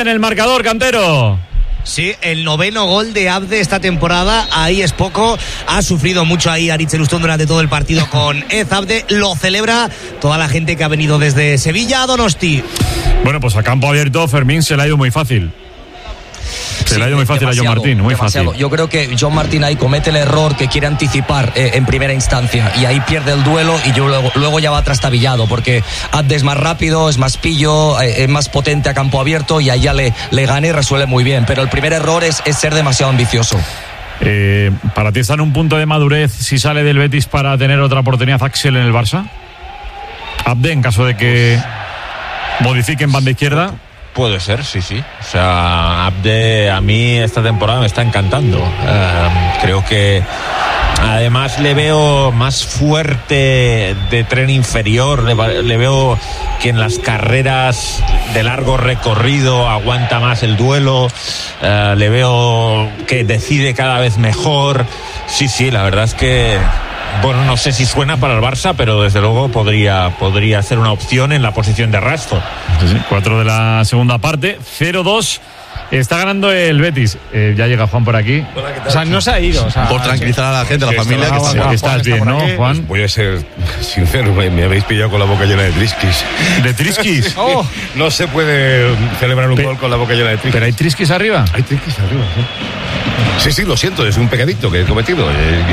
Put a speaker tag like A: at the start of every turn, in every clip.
A: En el marcador, Cantero.
B: Sí, el 9º gol de Abde esta temporada. Ahí es poco. Ha sufrido mucho ahí Aritz Elustón durante todo el partido con Ez Abde. Lo celebra toda la gente que ha venido desde Sevilla a Donosti.
A: Bueno, pues a campo abierto Fermín se le ha ido muy fácil. Se le ha ido muy fácil a John Martín, muy fácil.
C: Yo creo que John Martín ahí comete el error que quiere anticipar en primera instancia y ahí pierde el duelo y luego ya va trastabillado porque Abde es más rápido, es más pillo, es más potente a campo abierto y ahí ya le gana y resuelve muy bien. Pero el primer error es ser demasiado ambicioso.
A: ¿Para ti está en un punto de madurez si sale del Betis para tener otra oportunidad Axel en el Barça? Abde, en caso de que modifiquen banda izquierda.
D: Puede ser, sí. O sea, Abde a mí esta temporada me está encantando. Creo que además le veo más fuerte de tren inferior. Le veo que en las carreras de largo recorrido aguanta más el duelo. Le veo que decide cada vez mejor. Sí, la verdad es que... Bueno, no sé si suena para el Barça, pero desde luego podría ser una opción en la posición de Rashford.
A: Sí, 4 de la segunda parte, 0-2. Está ganando el Betis. Ya llega Juan por aquí.
E: O sea, no se ha ido.
F: Por tranquilizar a la gente, a la familia.
A: Estás bien, ¿no, Juan?
G: Voy a ser sincero, me habéis pillado con la boca llena de trisquis.
A: ¿De trisquis?
G: No se puede celebrar un gol con la boca llena de trisquis.
A: ¿Pero hay trisquis arriba?
G: Hay trisquis arriba, sí, lo siento, es un pecadito que he cometido.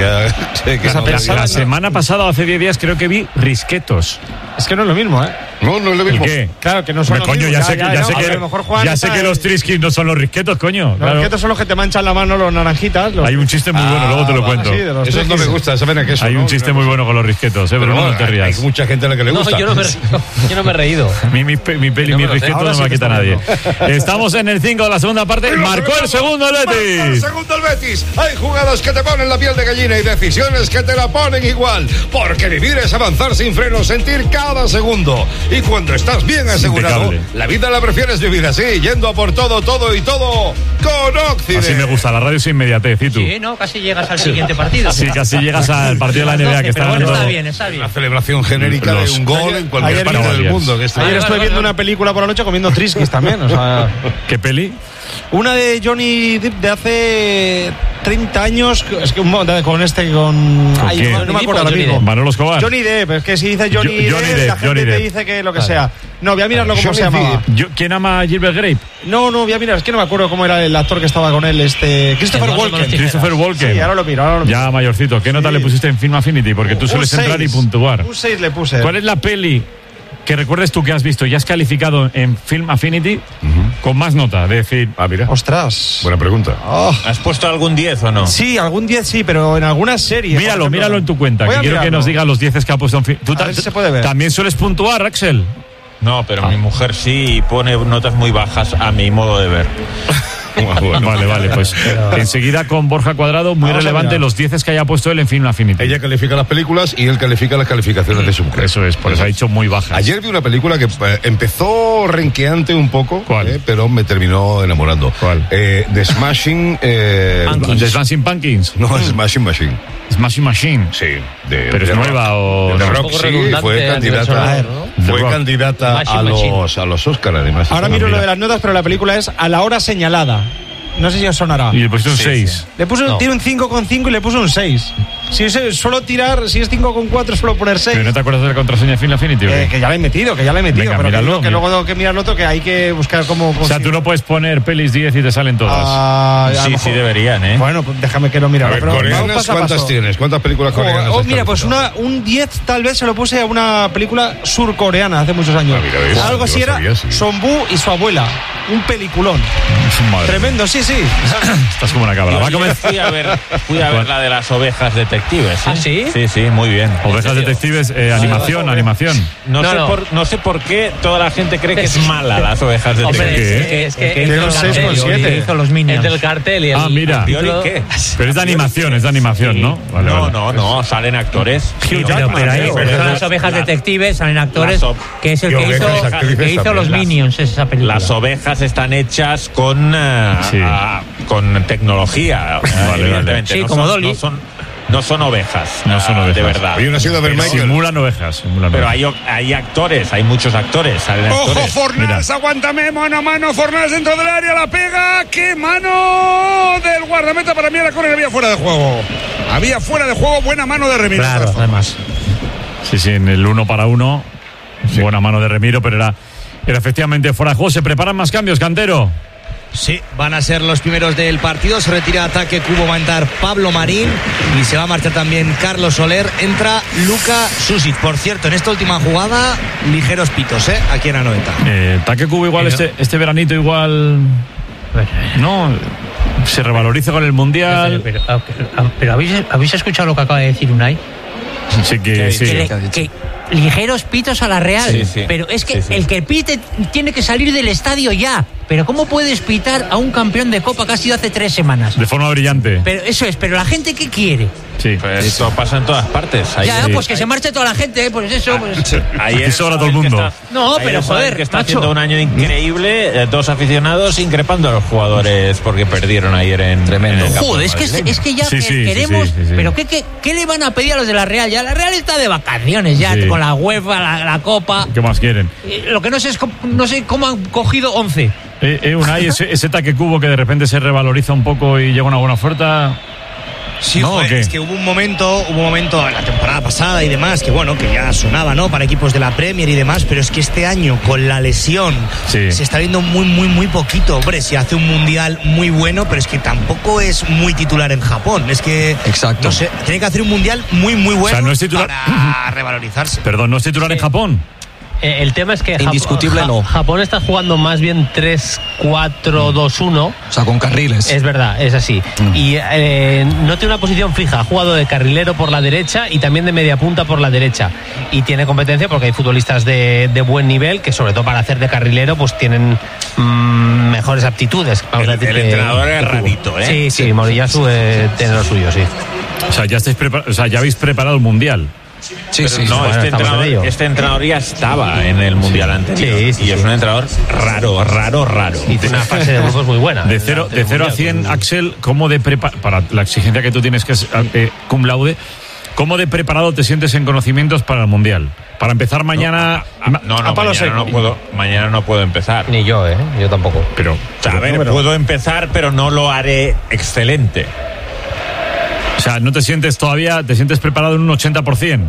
A: La semana pasada, hace 10 días, creo que vi risquetos.
E: Es que no es lo mismo, ¿eh?
G: No es lo mismo.
A: ¿Y qué?
E: Claro, que no son
A: coño,
E: lo mismo.
A: Ya sé que los trisquis no son los risquetos, coño.
E: Los risquetos son los que te manchan la mano, los naranjitas.
A: Hay un chiste muy bueno, luego te lo cuento.
E: Sí,
G: eso no me gusta, saben a queso.
A: Hay un chiste muy bueno con los risquetos, pero no te rías.
G: Hay mucha gente a la que le gusta.
H: No, yo no me he reído.
A: Mi peli, mi risqueto no me la quita nadie. Estamos en el 5 de la segunda parte. Marcó el segundo el Betis.
G: El segundo el Betis. Hay jugadas que te ponen la piel de gallina y decisiones que te la ponen igual. Porque vivir es avanzar sin freno, sentir cada segundo. Y cuando estás bien asegurado, la vida la prefieres vivir así, yendo a por todo y todo con Occident.
A: Así me gusta, la radio sin inmediatez, ¿y tú?
H: Sí, ¿no? Casi llegas al siguiente partido.
A: Sí, casi llegas al partido de la NBA que está ganando.
H: Está bien.
G: Una celebración genérica de un gol en cualquier parte del mundo.
E: Ayer estuve viendo una película por la noche comiendo trisquis también. O sea,
A: ¿qué peli?
E: Una de Johnny Depp de hace 30 años. Es que con este, con
A: quién?
E: No me acuerdo ahora mismo.
A: Manolo Escobar.
E: Johnny Depp, es que si dice Johnny Depp, la gente te dice que lo que sea. No, voy a mirarlo cómo se llamaba.
A: ¿Quién ama a Gilbert Grape?
E: No, voy a mirar, es que no me acuerdo cómo era el actor que estaba con él, Christopher Walken.
A: Sí,
E: ahora lo miro.
A: Ya, mayorcito. ¿Qué nota le pusiste en Film Affinity? Porque tú sueles entrar y puntuar.
E: Un 6 le puse.
A: ¿Cuál es la peli que recuerdes tú que has visto y has calificado en Film Affinity con más nota? De decir,
G: mira.
E: Ostras.
G: Buena pregunta.
D: ¿Has puesto algún 10 o no?
E: Sí, algún 10 sí, pero en algunas series.
A: Míralo en tu cuenta. Que quiero que nos digas los 10 que ha puesto en Film.
E: A ver si se puede ver.
A: ¿También sueles puntuar, Axel?
D: No, pero mi mujer sí pone notas muy bajas a mi modo de ver.
A: Vale, pues enseguida con Borja Cuadrado, muy relevante los 10 que haya puesto él en Film Affinity.
G: Ella califica las películas y él califica las calificaciones de su mujer.
A: Eso es, por eso ha dicho muy bajas.
G: Ayer vi una película que empezó renqueante un poco, pero me terminó enamorando.
A: ¿Cuál?
G: The Smashing...
A: ¿The Smashing Pumpkins?
G: No, Smashing Machine.
A: Smashing Machine.
G: Sí.
A: ¿Pero es nueva o...?
G: De Rock, sí, fue candidata a los Oscar, además.
E: Ahora miro lo de las notas, pero la película es A la hora señalada. No sé si os sonará.
A: Y le puse un 6.
E: Sí. Le puse tiene un 5,5 y le puse un 6. Si es 5,4 suelo poner 6.
A: ¿Pero no te acuerdas de la contraseña de Film Affinity?
E: Que ya la he metido.
A: Venga,
E: pero
A: míralo,
E: que luego tengo que mirar lo otro, que hay que buscar cómo...
A: O sea, tú no puedes poner pelis 10 y te salen todas.
D: Sí deberían, ¿eh?
E: Bueno, pues déjame que lo mire.
G: Pero ¿coreanas cuántas tienes? ¿Cuántas películas coreanas?
E: Mira, pues un 10 tal vez se lo puse a una película surcoreana hace muchos años. Algo así era Sonbu y su abuela. Un peliculón. Tremendo, sí.
A: Estás como una cabra.
D: Fui a ver la de las ovejas detectives.
H: ¿Ah, sí?
D: Sí, muy bien.
A: Ovejas detectives, animación.
D: No sé por qué toda la gente cree que es mala las ovejas detectives.
H: Es que hizo los Minions. Es del cartel y el...
A: mira.
D: ¿Qué?
A: Pero es de animación, ¿no? Vale,
D: no, salen actores.
H: Son las ovejas detectives, salen actores, que es el que hizo los Minions, esa película.
D: Las ovejas están hechas con tecnología, evidentemente.
H: Sí, como Dolly.
D: No son ovejas.
A: No son ovejas.
D: De verdad.
G: Y uno ha sido Vermaelen.
A: Simulan ovejas.
D: Pero hay actores, hay muchos actores.
G: ¡Ojo, Fornals! Aguántame, mano a mano. Fornals dentro del área, la pega. ¡Qué mano del guardameta! Para mí, la córner había fuera de juego. Había fuera de juego, buena mano de Remiro.
H: Claro, además.
A: Sí, en el 1 para 1. Sí. Buena mano de Remiro, pero era efectivamente fuera de juego. ¿Se preparan más cambios, Cantero?
B: Sí, van a ser los primeros del partido. Se retira ataque Cubo, va a entrar Pablo Marín y se va a marchar también Carlos Soler. Entra Luka Susic. Por cierto, en esta última jugada, ligeros pitos, aquí en Anoeta.
A: Taque Cubo igual este veranito igual. No, se revaloriza con el Mundial.
H: Pero ¿habéis escuchado lo que acaba de decir Unai?
A: Sí,
H: que ligeros pitos a la Real.
D: Sí.
H: Pero es que el que pite tiene que salir del estadio ya. Pero ¿cómo puedes pitar a un campeón de Copa que ha sido hace 3 semanas?
A: De forma brillante.
H: Pero eso es, pero la gente ¿qué quiere?
A: Sí.
D: Pues eso pasa en todas partes.
H: Pues que se marche toda la gente, pues eso. Pues.
A: Ahí sobra todo el mundo.
H: No, pero joder,
D: que está
H: macho.
D: haciendo un año increíble, 2 aficionados increpando a los jugadores porque perdieron ayer en
C: Tremendo.
D: en el campo
H: Joder,
D: madrileño.
H: es que ya
A: Sí,
H: queremos.
A: sí.
H: Pero ¿qué le van a pedir a los de la Real? Ya la Real está de vacaciones ya, con la UEFA, la Copa.
A: ¿Qué más quieren?
H: Lo que no sé es no sé cómo han cogido 11.
A: Unai, ese Taque Cubo que de repente se revaloriza un poco y llega una buena oferta.
B: Sí,
A: ¿no?
B: es que hubo un momento en la temporada pasada y demás que ya sonaba, ¿no? Para equipos de la Premier y demás, pero es que este año con la lesión se está viendo muy poquito. Hombre, se hace un mundial muy bueno, pero es que tampoco es muy titular en Japón. Es que
C: exacto.
B: No sé, tiene que hacer un mundial muy bueno,
A: o sea, no es titular
B: para revalorizarse.
A: Perdón, ¿no es titular en Japón?
I: El tema es que
C: indiscutible no.
I: Japón está jugando más bien 3-4-2-1.
C: O sea, con carriles.
I: Es verdad, es así. Y no tiene una posición fija. Ha jugado de carrilero por la derecha y también de media punta por la derecha. Y tiene competencia porque hay futbolistas de buen nivel que, sobre todo para hacer de carrilero, pues tienen mejores aptitudes.
D: El entrenador es rarito, ¿eh?
I: Sí, Moriyasu tiene lo suyo, sí.
A: O sea, ya habéis preparado el Mundial.
C: Sí.
D: No,
I: bueno,
D: este entrenador ya estaba en el Mundial anterior.
I: Sí,
D: y es un entrenador raro.
I: Y tiene una fase de grupos muy buena.
A: De 0 a 100, Axel, ¿cómo de para la exigencia que tú tienes, que es cum laude, ¿cómo de preparado te sientes en conocimientos para el Mundial? Para empezar mañana.
D: Mañana no puedo empezar.
I: Ni yo, yo tampoco.
A: Pero
D: puedo empezar, pero no lo haré excelente.
A: O sea, ¿no te sientes preparado en un 80%?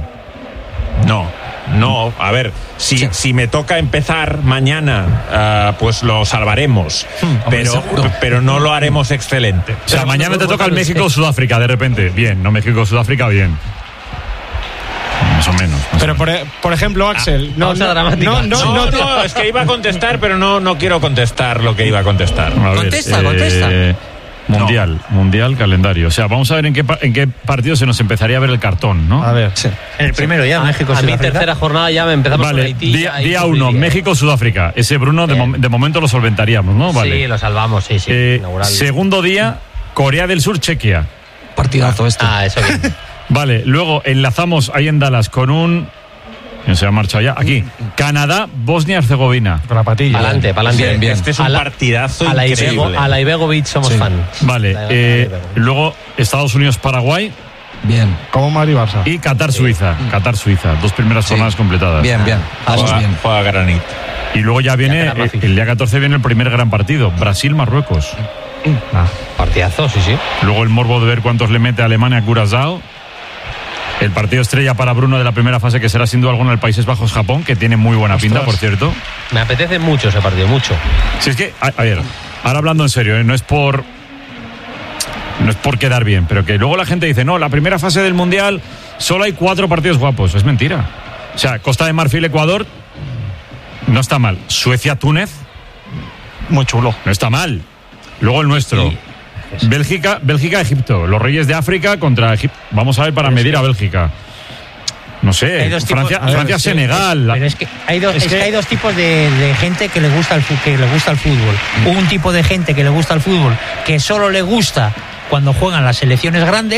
D: No, a ver, si me toca empezar mañana, pues lo salvaremos, pero no lo haremos excelente.
A: O sea, mañana te toca el México-Sudáfrica de repente. Bien, no México-Sudáfrica, bien. Más o menos.
E: Pero por ejemplo, Axel, no,
D: es que iba a contestar, pero no quiero contestar lo que iba a contestar.
A: A ver,
H: contesta.
A: Mundial, calendario. O sea, vamos a ver en qué partido se nos empezaría a ver el cartón, ¿no?
E: A ver.
H: En el primero ya, México,
I: a mi tercera jornada ya me empezamos con Haití.
A: Día 1, México-Sudáfrica. Ese, Bruno, de momento lo solventaríamos, ¿no? Vale.
I: Sí, lo salvamos, sí.
A: Segundo día, Corea del Sur, Chequia.
C: Partidazo este.
I: Eso bien.
A: Vale, luego enlazamos ahí en Dallas con un... Se ha marchado ya. Aquí. Canadá, Bosnia-Herzegovina.
E: Con la patilla.
I: Pa'lante.
C: Bien.
D: Este es un partidazo increíble.
I: A la Ibegovic somos fan.
A: Vale. Luego Estados Unidos-Paraguay.
C: Bien.
E: Como Madrid Barça.
A: Y Qatar-Suiza. 2 primeras jornadas completadas.
C: Bien.
D: Juega granit.
A: Y luego ya viene, el día 14 viene el primer gran partido. Brasil-Marruecos.
I: Partidazo, sí.
A: Luego el morbo de ver cuántos le mete a Alemania a Curazao. El partido estrella para Bruno de la primera fase, que será sin duda alguna el Países Bajos-Japón, que tiene muy buena pinta, por cierto.
I: Me apetece mucho ese partido, mucho.
A: Si es que, a ver, ahora hablando en serio, no es por quedar bien, pero que luego la gente dice, no, la primera fase del Mundial solo hay 4 partidos guapos. Es mentira. O sea, Costa de Marfil, Ecuador, no está mal. Suecia-Túnez,
E: muy chulo.
A: no está mal. Luego el nuestro. Bélgica, Egipto. Los Reyes de África contra Egipto. Vamos a ver para medir a Bélgica. No sé, Francia, Senegal.
H: Pero es que hay dos tipos de gente que le gusta el fútbol. Un tipo de gente que le gusta el fútbol, que solo le gusta cuando juegan las selecciones grandes,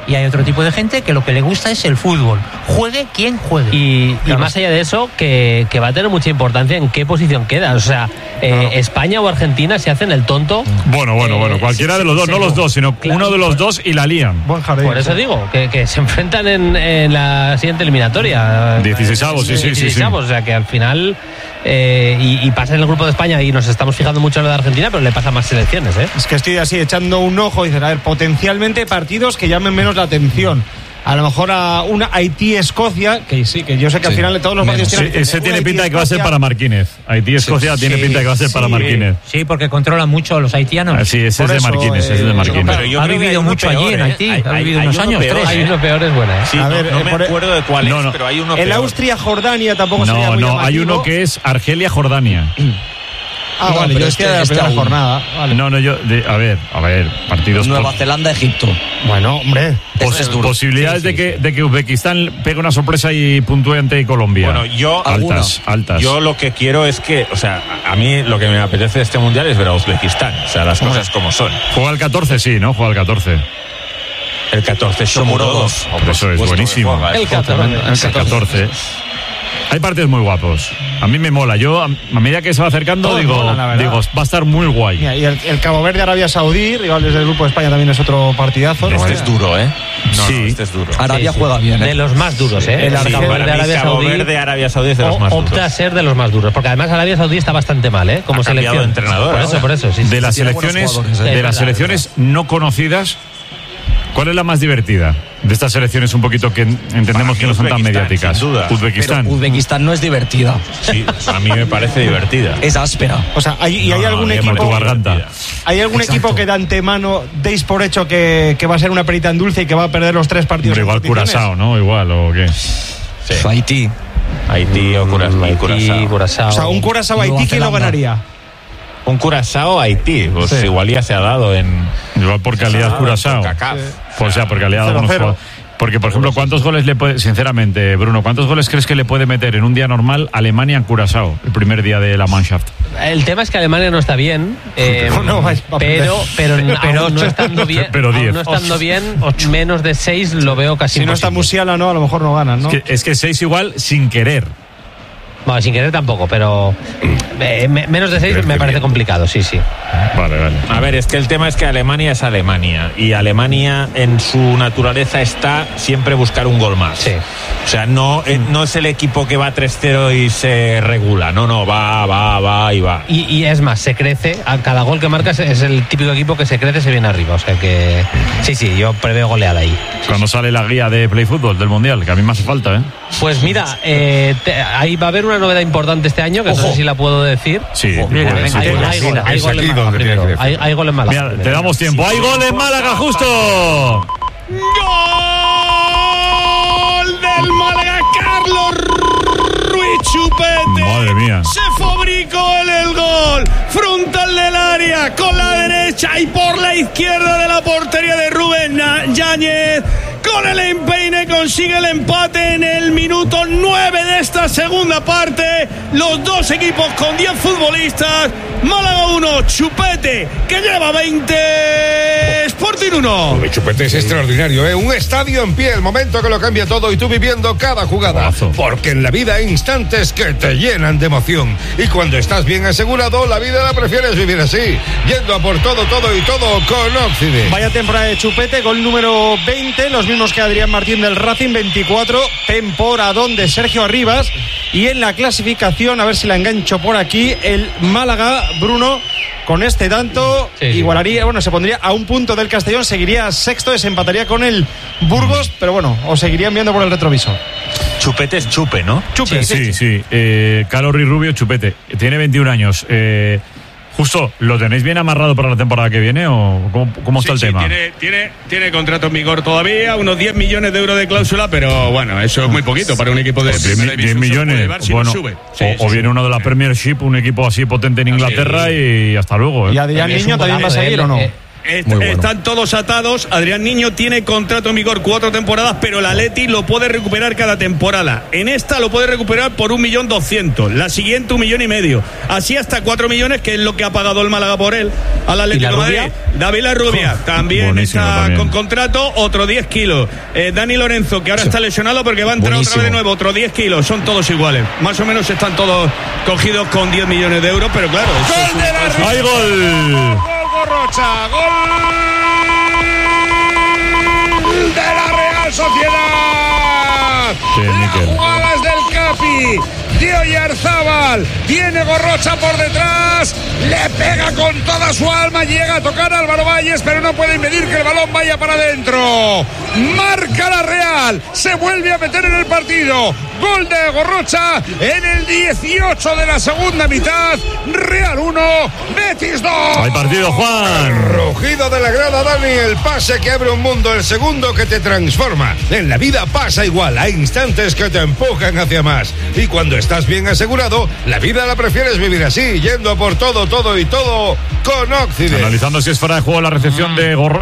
H: y hay otro tipo de gente que lo que le gusta es el fútbol. Juegue quien juegue.
I: Y más allá de eso, que va a tener mucha importancia en qué posición queda. O sea, España o Argentina se hacen el tonto.
A: Bueno, cualquiera de los dos, no los dos, sino uno de los dos y la lían.
E: Buen jardín.
I: Por eso digo, que se enfrentan en la siguiente eliminatoria.
A: 16avos, sí.
I: O sea, que al final... y pasa en el grupo de España y nos estamos fijando mucho en lo de Argentina, pero le pasa a más selecciones, ¿eh?
E: Es que estoy así echando un ojo y dices, a ver, potencialmente partidos que llamen menos la atención. A lo mejor a una Haití-Escocia, que sí, que yo sé que al final de todos los partidos tienen...
A: Ese tiene pinta de que va a ser para Marquínez. Haití-Escocia tiene pinta de que va a ser para Marquínez.
H: Sí, porque controlan mucho a los haitianos.
A: Sí, ese es de Marquínez.
H: Ha vivido mucho allí en Haití. Ha vivido unos años, 3.
I: Hay uno peor, es buena, ¿eh?
D: Sí, no me acuerdo de cuál es, pero hay uno peor.
E: El Austria-Jordania tampoco sería muy llamativo.
A: Hay uno que es Argelia-Jordania.
E: Vale, yo decía de la primera jornada. Vale.
A: A ver, partidos...
C: Nueva Zelanda-Egipto.
E: Bueno, hombre...
A: Posibilidades de que Uzbekistán pegue una sorpresa y puntúe ante Colombia.
D: Bueno, yo...
A: Altas.
D: Yo lo que quiero es que... O sea, a mí lo que me apetece de este Mundial es ver a Uzbekistán. O sea, las cosas como son.
A: Juega el 14, sí, ¿no? Juega el 14.
D: El 14 es Shomurodov.
A: Eso es buenísimo.
I: El 14.
A: Hay partidos muy guapos. A mí me mola. Yo, a medida que se va acercando, digo, va a estar muy guay.
E: Mira, y el Cabo Verde, Arabia Saudí, rivales del grupo de España, también es otro partidazo.
D: Este es duro, ¿eh?
A: Este
D: es duro.
C: Arabia juega bien, ¿eh?
I: De los más duros, ¿eh?
D: El Cabo Verde, Arabia Saudí es de los más duros.
I: Opta a ser de los más duros, porque además Arabia Saudí está bastante mal, ¿eh? Como selección.
D: De entrenador.
I: Por eso. Sí,
A: de las selecciones no conocidas, ¿cuál es la más divertida? De estas selecciones un poquito que entendemos que no son tan mediáticas.
D: Sin duda.
A: Uzbekistán.
C: Pero Uzbekistán no es divertida.
D: Sí, a mí me parece divertida.
C: Es áspera.
E: O sea, hay algún equipo...
A: Tu garganta.
E: ¿Hay algún equipo que de antemano deis por hecho que va a ser una perita en dulce y que va a perder los 3 partidos?
A: Pero igual Curazao, ¿no? Igual, ¿o qué?
D: Sí.
C: Haití
D: o Curazao.
E: O sea, un Curazao-Haití, ¿quién lo ganaría?
D: Un Curazao-Haití, pues igual ya se ha dado en...
A: Igual por calidad Curazao. O sea, por calidad algunos jugadores. Porque, por ejemplo, ¿cuántos goles le puede, sinceramente, Bruno, cuántos goles crees que le puede meter en un día normal Alemania en Curazao, el primer día de la Mannschaft?
I: El tema es que Alemania no está bien, pero no estando bien,
A: pero 10.
I: No estando bien, menos de 6 lo veo casi
E: imposible. No está Musiala, no, a lo mejor no ganan, ¿no?
A: Es que 6 igual sin querer.
I: Bueno, sin querer tampoco, pero menos de 6 me parece complicado, sí.
A: Vale.
D: A ver, es que el tema es que Alemania es Alemania y Alemania en su naturaleza está siempre buscar un gol más.
I: Sí.
D: O sea, no es el equipo que va 3-0 y se regula, no, va y va.
I: Y es más, se crece, a cada gol que marcas es el típico equipo que se crece, se viene arriba, o sea que sí, yo preveo goleada ahí.
A: Cuando sale la guía de Play Fútbol del Mundial, que a mí me hace falta, ¿eh?
I: Pues mira, ahí va a haber una novedad importante este año, que no sé si la puedo decir.
A: Sí,
I: hay gol en Málaga primero. Hay gol en Málaga.
A: Mira, te damos tiempo. ¡Hay gol en Málaga, justo!
J: ¡Gol del Málaga, Carlos Ruiz Chupete!
A: Madre mía.
J: Se fabricó el gol. Frontal del área, con la derecha y por la izquierda de la portería de Rubén Yáñez. Con el empeine consigue el empate en el minuto 9 de esta segunda parte. Los dos equipos con 10 futbolistas. Málaga 1, Chupete, que lleva 20, Sporting 1.
G: Chupete es extraordinario, ¿eh? Un estadio en pie, el momento que lo cambia todo y tú viviendo cada jugada. Porque en la vida hay instantes que te llenan de emoción. Y cuando estás bien asegurado, la vida la prefieres vivir así. Yendo a por todo con Occident.
E: Vaya temporada de Chupete, gol número 20, los mismos que Adrián Martín del Racing, 24, temporadón de Sergio Arribas. Y en la clasificación, a ver si la engancho por aquí, el Málaga, Bruno, con este tanto, igualaría, se pondría a un punto del Castellón, seguiría sexto, desempataría con el Burgos, pero bueno, os seguirían viendo por el retrovisor.
D: Chupete es Chupe, ¿no?
A: Chupe, sí. Calorri Rubio, Chupete, tiene 21 años. Justo, ¿lo tenéis bien amarrado para la temporada que viene o cómo está el tema?
J: Tiene contrato en vigor todavía, unos 10 millones de euros de cláusula, pero bueno, eso es muy poquito para un equipo de
A: 10 millones. Bueno, o viene uno de la Premiership, un equipo así potente en Inglaterra y hasta luego.
E: ¿Y Adrián Niño también va a seguir o no?
J: Están todos atados. Adrián Niño tiene contrato en vigor 4 temporadas, pero el Atleti lo puede recuperar cada temporada. En esta lo puede recuperar por 1.200.000, la siguiente 1,5 millones, así hasta 4 millones, que es lo que ha pagado el Málaga por él al Atlético de Madrid. David Larrubia también está con contrato, otro 10 kilos. Dani Lorenzo, que ahora está lesionado porque va a entrar otra vez de nuevo, otro 10 kilos. Son todos iguales, más o menos están todos cogidos con 10 millones de euros, pero claro,
G: ¡Gol de la Real!
A: ¡Hay gol!
G: ¡Gol Gorrocha! ¡Gol de la Real Sociedad! La jugada es del Capi, de Oyarzábal, viene Gorrocha por detrás, le pega con toda su alma, llega a tocar a Álvaro Valles, pero no puede impedir que el balón vaya para adentro. Marca la Real, se vuelve a meter en el partido. Gol de Gorrocha en el 18 de la segunda mitad. Real 1, Betis 2.
A: Hay partido, Juan.
G: Rugido de la grada, Dani, el pase que abre un mundo, el segundo que te transforma. En la vida pasa igual, hay instantes que te empujan hacia más. Y cuando estás bien asegurado, la vida la prefieres vivir así, yendo por todo y todo con Occident.
A: Analizando si es fuera de juego la recepción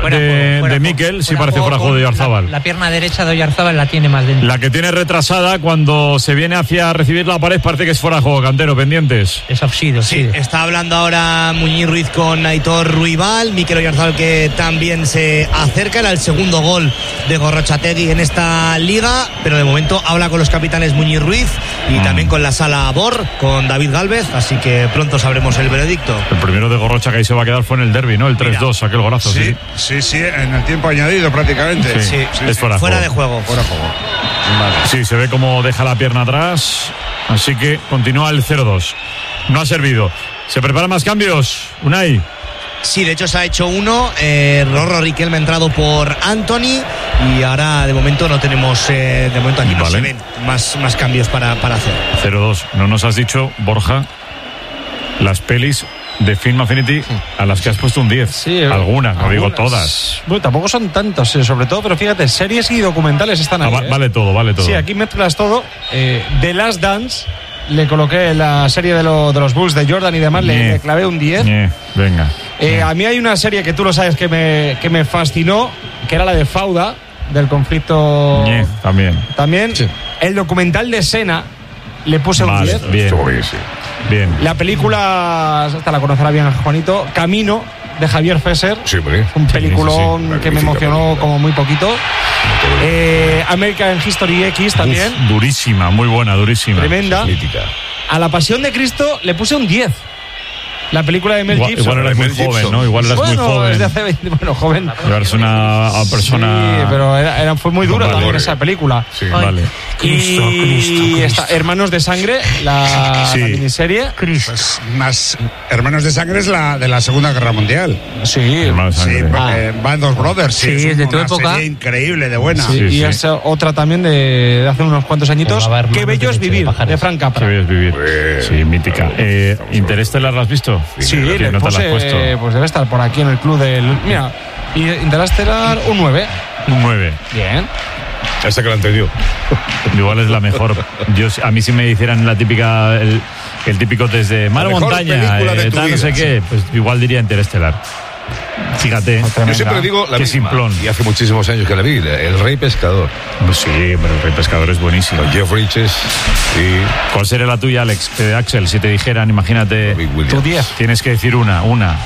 A: de Mikel, sí parece fuera de juego de Oyarzábal.
H: La pierna derecha de Oyarzábal la tiene más dentro.
A: La que tiene retrasada cuando se viene hacia recibir la pared parece que es fuera de juego, Cantero, pendientes.
H: Es offside.
B: Sí, está hablando ahora Muñiz Ruiz con Aitor Ruibal. Mikel Oyarzábal, que también se acerca, era el segundo gol de Gorrochategui en esta liga, pero de momento habla con los capitanes Muñiz Ruiz y también con la sala Bor, con David Gálvez, así que pronto sabremos el veredicto.
A: El primero de Gorrocha que ahí se va a quedar fue en el derbi, ¿no? El 3-2, aquel golazo.
K: Sí, en el tiempo añadido prácticamente.
B: Sí.
A: Es fuera
B: de juego.
K: Fuera de juego.
A: Vale. Sí, se ve como deja la pierna atrás, así que continúa el 0-2. No ha servido. ¿Se preparan más cambios, Unai?
B: Sí, de hecho se ha hecho uno. Rorro Riquelme ha entrado por Anthony y ahora de momento no tenemos, aquí no se ven más cambios para hacer.
A: 0-2. No nos has dicho, Borja, las pelis de Film Affinity a las que has puesto un 10.
E: Sí,
A: algunas, no digo todas.
E: Bueno, tampoco son tantos, sobre todo, pero fíjate, series y documentales están ahí.
A: Vale todo.
E: Sí, aquí mezclas todo. The Last Dance, le coloqué la serie de los Bulls de Jordan y demás, le clavé un 10.
A: Venga.
E: A mí hay una serie que tú lo sabes que me fascinó, que era la de Fauda, del conflicto. También. Sí. El documental de Sena le puse un 10.
A: Bien.
E: La película, hasta la conocerá bien Juanito, Camino, de Javier Fesser.
G: Sí, hombre.
E: Un peliculón que me emocionó como muy poquito. American History X también.
A: Durísima, muy buena, durísima.
E: Tremenda. A La Pasión de Cristo le puse un 10. La película de Mel Gibson.
A: Igual eras muy joven, ¿no? Igual eras muy joven.
E: Desde hace 20, joven.
A: Eres una persona.
E: Sí, pero fue muy dura también esa película.
A: Sí, vale.
E: Y está Hermanos de Sangre, la miniserie.
K: Pues más Hermanos de Sangre es la de la Segunda Guerra Mundial.
E: Sí,
A: Hermanos de Sangre.
K: Band of Brothers.
H: Sí, es de tu época.
K: Serie increíble, de buena.
E: Y es otra también de hace unos cuantos añitos. Qué bello es vivir, de Frank Capra.
A: Qué bello es vivir. Sí, mítica. ¿Interestelar la has visto?
E: Sí, le puse, pues debe estar por aquí en el club del... Mira, Interestelar un 9.
A: Un 9.
E: Bien.
G: Esa que la entendió.
A: Igual es la mejor. A mí si me hicieran la típica, el típico desde mar o montaña, tal, no sé qué, pues igual diría Interestelar. Fíjate.
G: Yo siempre digo la misma,
A: simplón.
G: y hace muchísimos años que la vi, El Rey Pescador.
A: Pues sí, pero El Rey Pescador es buenísimo.
G: Con Jeff Bridges y...
A: ¿Cuál sería la tuya, Axel? Si te dijeran, imagínate,
E: tu 10.
A: Tienes que decir una.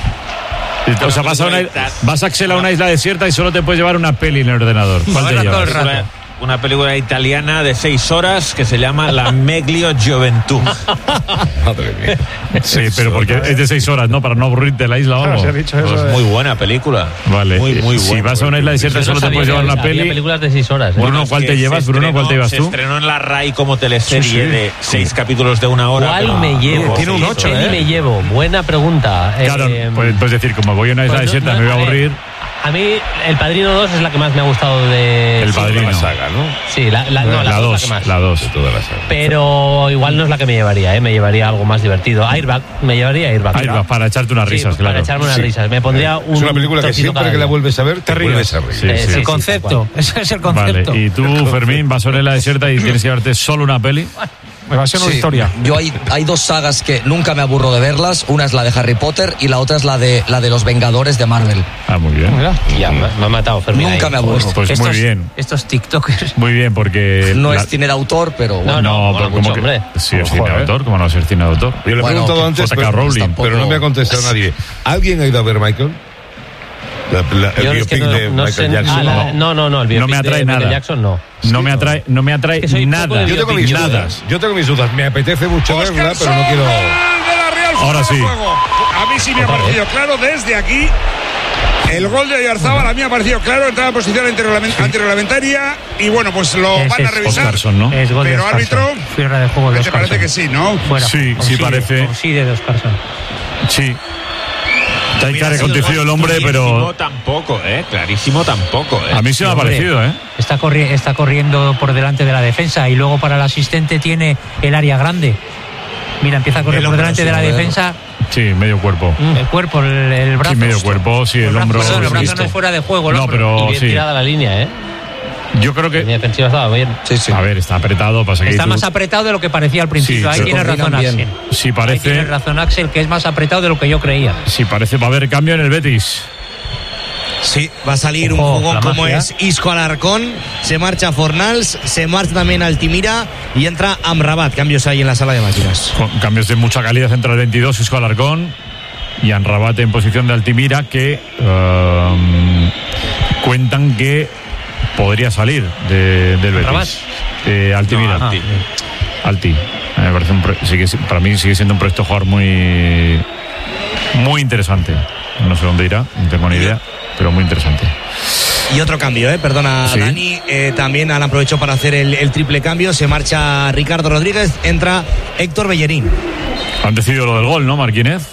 A: O sea, vas Axel a una isla desierta y solo te puedes llevar una peli en el ordenador. ¿Cuál te llevas?
D: Una película italiana de 6 horas que se llama La Meglio Gioventù.
G: Madre mía.
A: Sí, pero porque es de 6 horas, ¿no? Para no aburrirte de la isla o algo.
D: Es muy buena película.
A: Vale.
D: Muy buena.
A: Si vas a una isla desierta solo te puedes llevar una peli.
H: Películas de 6 horas.
A: Bruno, ¿cuál te llevas? Bruno, ¿cuál te llevas tú?
D: Se estrenó en la RAI como teleserie de 6 capítulos de 1 hora.
H: ¿Cuál me llevo?
E: Tiene un 8,
H: ¿Cuál me llevo? Buena pregunta.
A: Claro, puedes decir, como voy a una isla desierta, me voy a aburrir.
H: A mí, El Padrino 2 es la que más me ha gustado de...
A: El Padrino.
G: La saga, ¿no?
H: Sí, la 2
A: La 2
G: de toda la saga.
H: Pero igual no es la que me llevaría, me llevaría algo más divertido. Airbag, me llevaría Airbag.
A: Para echarte unas risas, claro.
H: Para echarme unas risas. Me pondría un...
G: Es una película que siempre que la vuelves a ver, te vuelves a reír.
H: Es el concepto. Ese es el concepto.
A: Vale. ¿Y tú, Fermín, vas a una isla desierta y tienes que llevarte solo una peli?
E: va a ser una historia.
C: Yo hay dos sagas que nunca me aburro de verlas. Una es la de Harry Potter y la otra es la de los Vengadores de Marvel.
A: Muy bien.
I: Ya me ha matado Fermín.
C: Nunca me aburro.
A: Pues muy bien.
H: Estos TikTokers.
A: Muy bien, porque...
C: No es cine de autor, pero...
A: No, pero como que... Sí, es cine de autor, ¿cómo no va a ser cine de autor?
G: Yo le he preguntado antes, pero no me ha contestado nadie. ¿Alguien ha ido a ver Michael? El biopic de Michael Jackson.
I: No, el biopic
A: no me atrae
I: de
A: nada.
I: Michael Jackson no.
A: No me atrae nada.
G: Yo tengo mis dudas. Me apetece mucho verla, pero no quiero...
A: Ahora sí.
K: A mí sí me ha parecido claro desde aquí. El gol de Oyarzábal a mí me ha parecido claro, entraba en posición antirreglamentaria y bueno, pues lo van a revisar.
A: Oscarson, ¿no?
H: Es gol de
K: Pero
H: Oscarson.
K: árbitro,
H: Fuera de juego de
K: ¿te parece que sí, no?
H: Fuera.
A: Sí, parece.
H: Sí, de Oscarson.
A: Sí. Está cara acontecido el hombre, pero...
D: Clarísimo tampoco,
A: A mí se me ha parecido,
H: Está corriendo por delante de la defensa y luego para el asistente tiene el área grande. Mira, empieza a correr por delante de la defensa.
A: Sí, medio cuerpo.
H: El cuerpo, el brazo.
A: Sí, medio cuerpo, sí, el hombro.
H: El brazo no es fuera de juego.
A: No, pero
I: y bien
A: sí.
I: tirada la línea,
A: Yo creo que...
I: Mi defensiva estaba bien.
A: A ver, está apretado. Pasa que
H: está más apretado de lo que parecía al principio. Ahí tiene razón Axel.
A: Sí, parece...
H: Ahí tiene razón Axel, que es más apretado de lo que yo creía.
A: Sí, parece. Va a haber cambio en el Betis.
B: Sí, va a salir un jugón como es Isco Alarcón, se marcha Fornals, se marcha también Altimira y entra Amrabat. Cambios ahí en la sala de máquinas.
A: Con cambios de mucha calidad entre el 22, Isco Alarcón y Amrabat en posición de Altimira, que cuentan que podría salir del Betis. Altimira.
D: No,
A: Alti. Me parece para mí sigue siendo un proyecto jugador muy interesante. No sé dónde irá, no tengo ni idea, pero muy interesante.
B: Y otro cambio, perdona
A: sí.
B: Dani, también han aprovechado para hacer el triple cambio, se marcha Ricardo Rodríguez, entra Héctor Bellerín.
A: Han decidido lo del gol, ¿no, Marquínez?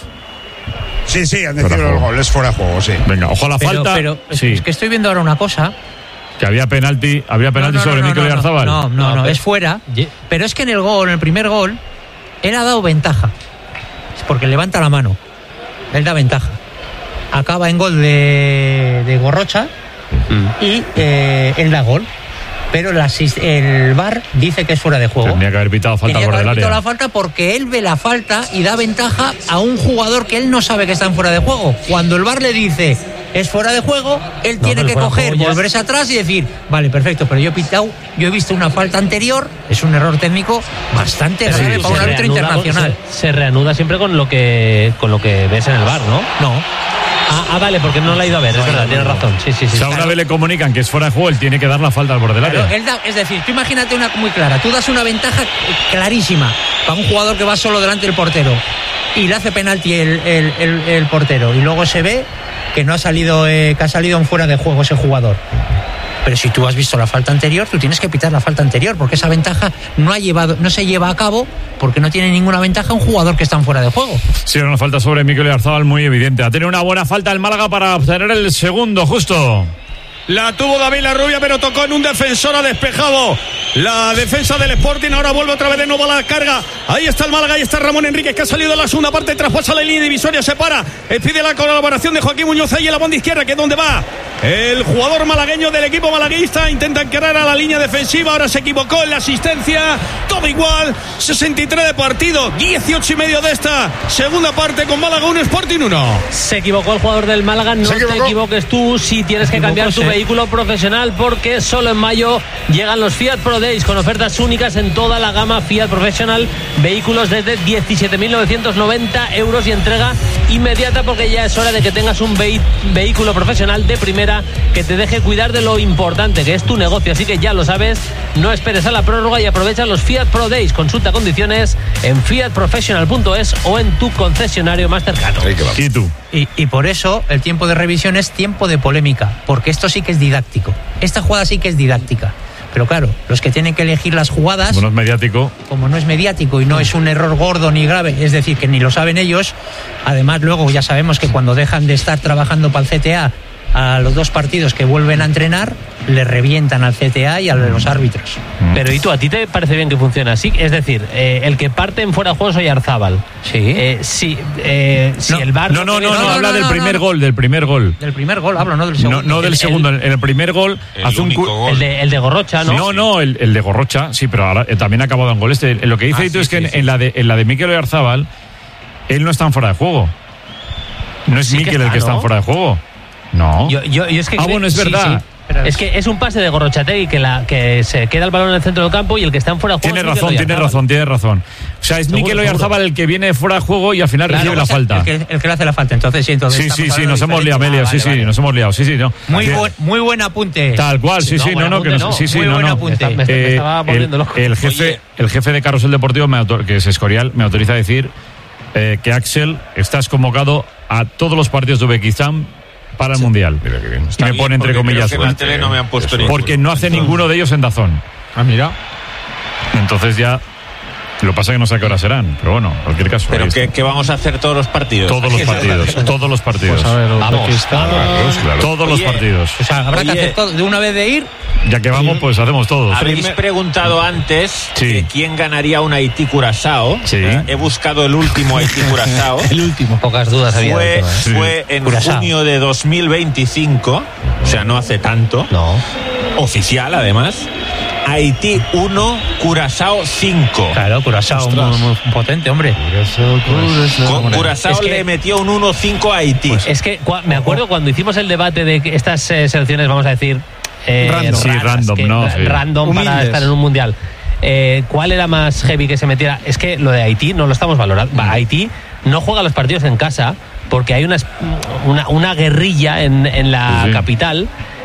K: Sí, han decidido el gol, es fuera de juego, sí.
A: Venga, ojo a la falta.
H: Pero
A: sí.
H: Es que estoy viendo ahora una cosa.
A: Que había penalti sobre Mikel Oyarzábal.
H: No, es fuera. Pero es que en el primer gol, él ha dado ventaja. Es porque levanta la mano. Él da ventaja. Acaba en gol de Gorrocha y él da gol. Pero el VAR dice que es fuera de juego.
A: Tenía que haber pitado falta por el área.
H: La falta porque él ve la falta y da ventaja a un jugador que él no sabe que está en fuera de juego. Cuando el VAR le dice es fuera de juego, él tiene que coger, volverse atrás y decir, vale, perfecto, pero yo he visto una falta anterior, es un error técnico bastante grave para un árbitro internacional.
I: Se reanuda siempre con lo que ves en el VAR, ¿no?
H: No.
I: Vale, porque no la ha ido a ver, es verdad, tienes razón. Sí.
A: O sea, una vez le comunican que es fuera de juego, él tiene que dar la falta al borde del área.
H: Es decir, tú imagínate una muy clara, tú das una ventaja clarísima para un jugador que va solo delante del portero y le hace penalti el portero y luego se ve que no ha salido, que ha salido en fuera de juego ese jugador. Pero si tú has visto la falta anterior, tú tienes que pitar la falta anterior, porque esa ventaja no se lleva a cabo, porque no tiene ninguna ventaja un jugador que está en fuera de juego.
A: Sí, una falta sobre Mikel Oyarzábal muy evidente. Ha tenido una buena falta el Málaga para obtener el segundo, justo.
J: La tuvo David Larrubia, pero tocó en un defensor, ha despejado la defensa del Sporting. Ahora vuelve otra vez de nuevo a la carga. Ahí está el Málaga, ahí está Ramón Enríquez, que ha salido de la segunda parte, traspasa la línea divisoria, se para, pide la colaboración de Joaquín Muñoz ahí en la banda izquierda, que es donde va el jugador malagueño del equipo malaguista. Intenta encarar a la línea defensiva, ahora se equivocó en la asistencia, todo igual, 63 de partido, 18,5 de esta segunda parte con Málaga 1, Sporting 1.
I: Se equivocó el jugador del Málaga, no te equivoques tú si tienes que cambiar tu vehículo profesional, porque solo en mayo llegan los Fiat Pro Days con ofertas únicas en toda la gama Fiat Professional, vehículos desde 17.990 euros y entrega inmediata, porque ya es hora de que tengas un vehículo profesional de primera que te deje cuidar de lo importante que es tu negocio. Así que ya lo sabes, no esperes a la prórroga y aprovecha los Fiat Pro Days. Consulta condiciones en fiatprofessional.es o en tu concesionario más cercano.
A: ¿Y tú?
H: Y por eso el tiempo de revisión es tiempo de polémica, porque esto sí que es didáctico. Esta jugada sí que es didáctica. Pero claro, los que tienen que elegir las jugadas,
A: como no es mediático
H: y no es un error gordo ni grave, es decir, que ni lo saben ellos, además luego ya sabemos que cuando dejan de estar trabajando para el CTA a los 2 partidos que vuelven a entrenar, le revientan al CTA y a los árbitros.
I: Pero ¿y tú, a ti te parece bien que funcione así? Es decir, el que parte en fuera de juego es Oyarzábal.
H: Sí.
I: Si el VAR
A: no, habla del primer gol. Del primer gol
H: hablo, no del segundo.
A: No del segundo. En el primer gol hace un
I: gol. El de Gorrocha, ¿no?
A: No, el de Gorrocha, sí, pero ahora también ha acabado en gol. Lo que dice Itu es que en la de Mikel Oyarzabal, él no está en fuera de juego. No es Mikel el que está en fuera de juego. No.
I: Yo es que
A: bueno, es verdad.
I: Sí. Es que es un pase de Gorrochategui que se queda el balón en el centro del campo y el que está en fuera de juego.
A: Tiene razón. O sea, es Mikel Oyarzabal el que viene fuera de juego y al final recibe la falta.
H: El que le hace la falta. Entonces sí,
A: nos hemos liado, Amelia. Nos hemos liado. No.
H: Muy buen apunte.
A: Tal cual, Muy
H: buen apunte.
I: Me estaba volviendo loco.
A: El jefe de Carrusel Deportivo, que es Escorial, me autoriza a decir que Axel estás convocado a todos los partidos de Uzbekistán para el Mundial. Y me pone entre comillas.
D: En la tele no me han puesto
A: porque no hace ninguno de ellos en DAZN.
E: Mira.
A: Entonces ya. Lo que pasa es que no sé a qué hora serán, pero bueno, en cualquier caso.
D: ¿Pero qué vamos a hacer todos los partidos?
A: Todos los partidos.
E: Pues a ver,
A: claro. Todos los partidos.
H: O sea, habrá que hacer todo de una vez de ir.
A: Ya que vamos, pues hacemos todos.
D: Habéis preguntado antes quién ganaría un Haití-Curazao.
A: Sí.
D: He buscado el último Haití-Curazao.
H: El último. Pocas dudas había.
D: Fue en junio de 2025, o sea, no hace tanto.
H: No.
D: Oficial, además. Haití 1, Curazao 5.
H: Claro, Curazao muy potente, hombre.
D: Curazao le metió un 1-5 a Haití.
I: Pues es que me acuerdo cuando hicimos el debate de que estas selecciones, vamos a decir, random para estar en un mundial. ¿Cuál era más heavy que se metiera? Es que lo de Haití no lo estamos valorando. Haití no juega los partidos en casa porque hay una guerrilla en la capital.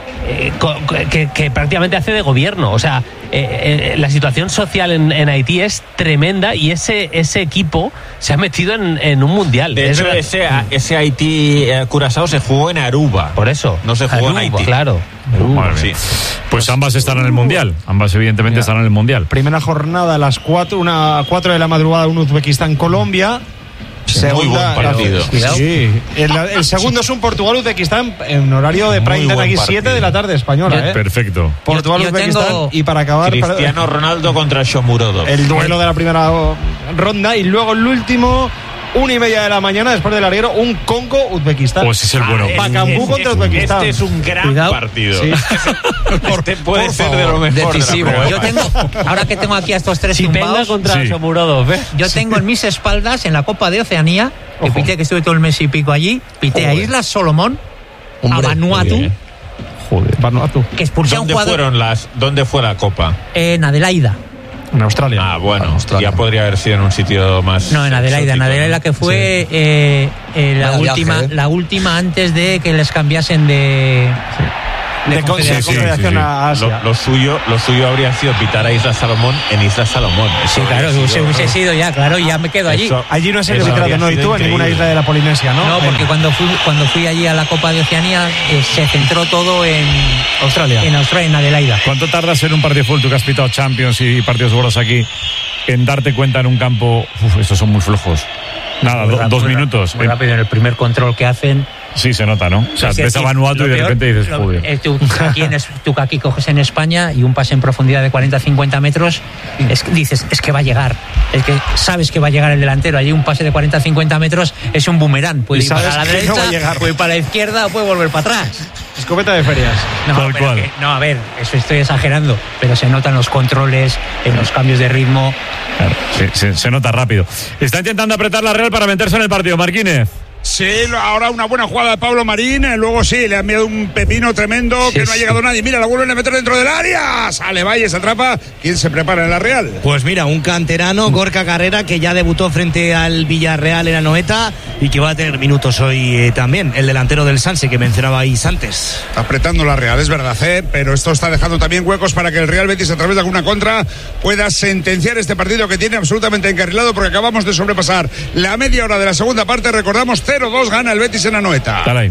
I: Que prácticamente hace de gobierno. O sea, la situación social en Haití es tremenda y ese equipo se ha metido en un mundial.
D: De hecho, ese Haití Curazao se jugó en Aruba.
I: Por eso.
D: No se jugó en Haití.
I: Claro.
A: Sí. Pues ambas están en el mundial. Ambas, evidentemente, están en el mundial.
E: Primera jornada a las 4 de la madrugada, un Uzbekistán-Colombia.
D: Muy buen partido.
E: Sí. El segundo es un Portugal-Uzbekistán en horario de prime time aquí, 7 de la tarde española.
A: Perfecto.
E: Portugal-Uzbekistán y para acabar
D: Cristiano Ronaldo contra Shomurodov.
E: El duelo de la primera ronda y luego el último 1:30 de la mañana después del larguero, un Congo-Uzbekistán.
A: Pues es el bueno.
E: Bacambú contra Uzbekistán.
D: Este es un gran partido. Sí. Este puede ser de lo mejor.
H: Decisivo. Ahora que tengo aquí a estos tres
I: tumbados contra Shomurodov,
H: yo tengo en mis espaldas en la Copa de Oceanía, que pité, que estuve todo el mes y pico allí, pité a Islas Solomón, a Vanuatu.
E: Vanuatu.
H: Que expulsó a un jugador.
D: ¿Dónde fue la Copa?
H: En Adelaida.
E: En Australia.
D: Ah, bueno, ya podría haber sido en un sitio más.
H: No, en Adelaida, que fue la última antes de que les cambiasen de
E: confederación a Asia.
D: Lo suyo habría sido pitar a Islas Salomón en Islas Salomón.
H: Sí, claro, se hubiese sido ya, claro, y ya me quedo allí.
E: Allí no es el arbitrado, no, y tú en ninguna isla de la Polinesia, ¿no?
H: No, porque cuando fui allí a la Copa de Oceanía se centró todo en
E: Australia.
H: En Australia, en Adelaida.
A: ¿Cuánto tardas en un partido de fútbol, tú que has pitado Champions y partidos gordos aquí, en darte cuenta en un campo? Estos son muy flojos. Nada, 2 minutos.
H: Muy rápido, en el primer control que hacen.
A: Sí, se nota, ¿no? O sea, ves a Vanuatu y de repente dices, joder.
H: Tú aquí coges en España y un pase en profundidad de 40-50 metros, dices, es que va a llegar. Es que sabes que va a llegar el delantero. Allí un pase de 40-50 metros es un boomerang. Puede ir para la derecha, puede ir para la izquierda o puede volver para atrás.
E: Escopeta de ferias.
H: A ver, eso estoy exagerando, pero se notan los controles, en los cambios de ritmo.
A: Claro, se nota rápido. Está intentando apretar la Real para meterse en el partido, Marquínez.
K: Sí, ahora una buena jugada de Pablo Marín, luego sí, le ha enviado un pepino tremendo que no ha llegado nadie. Mira, la vuelven a meter dentro del área. Sale Valles, atrapa. ¿Quién se prepara en la Real?
B: Pues mira, un canterano, Gorka Carrera, que ya debutó frente al Villarreal en Anoeta y que va a tener minutos hoy también. El delantero del Sanse que mencionabais antes.
K: Apretando la Real, es verdad, pero esto está dejando también huecos para que el Real Betis, a través de alguna contra, pueda sentenciar este partido que tiene absolutamente encarrilado, porque acabamos de sobrepasar la media hora de la segunda parte. Recordamos 0-2 gana el Betis en Anoeta.
A: Dale.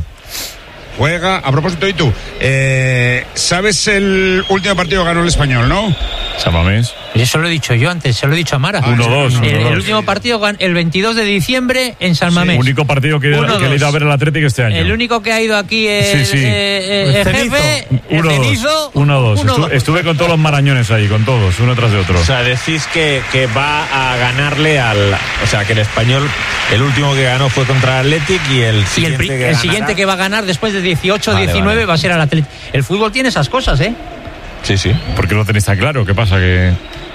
K: Juega, a propósito, ¿y tú? ¿Sabes el último partido que ganó el Español, no?
A: San Mamés.
H: Eso lo he dicho yo antes, se lo he dicho a Mara.
A: 1-2.
H: El último partido, el 22 de diciembre en San Mamés.
A: Único partido que le he ido a ver al Atlético este año.
H: El único que ha ido aquí el jefe, el Cenizo.
A: 1-2. Estuve con todos los marañones ahí, con todos, uno tras de otro.
D: O sea, decís que va a ganarle o sea, que el Español, el último que ganó fue contra el Athletic y el siguiente
H: que va a ganar después de 18-19 va a ser al Athletic. El fútbol tiene esas cosas, ¿eh?
D: Sí.
A: ¿Por qué lo tenéis tan claro? ¿Qué pasa? Que...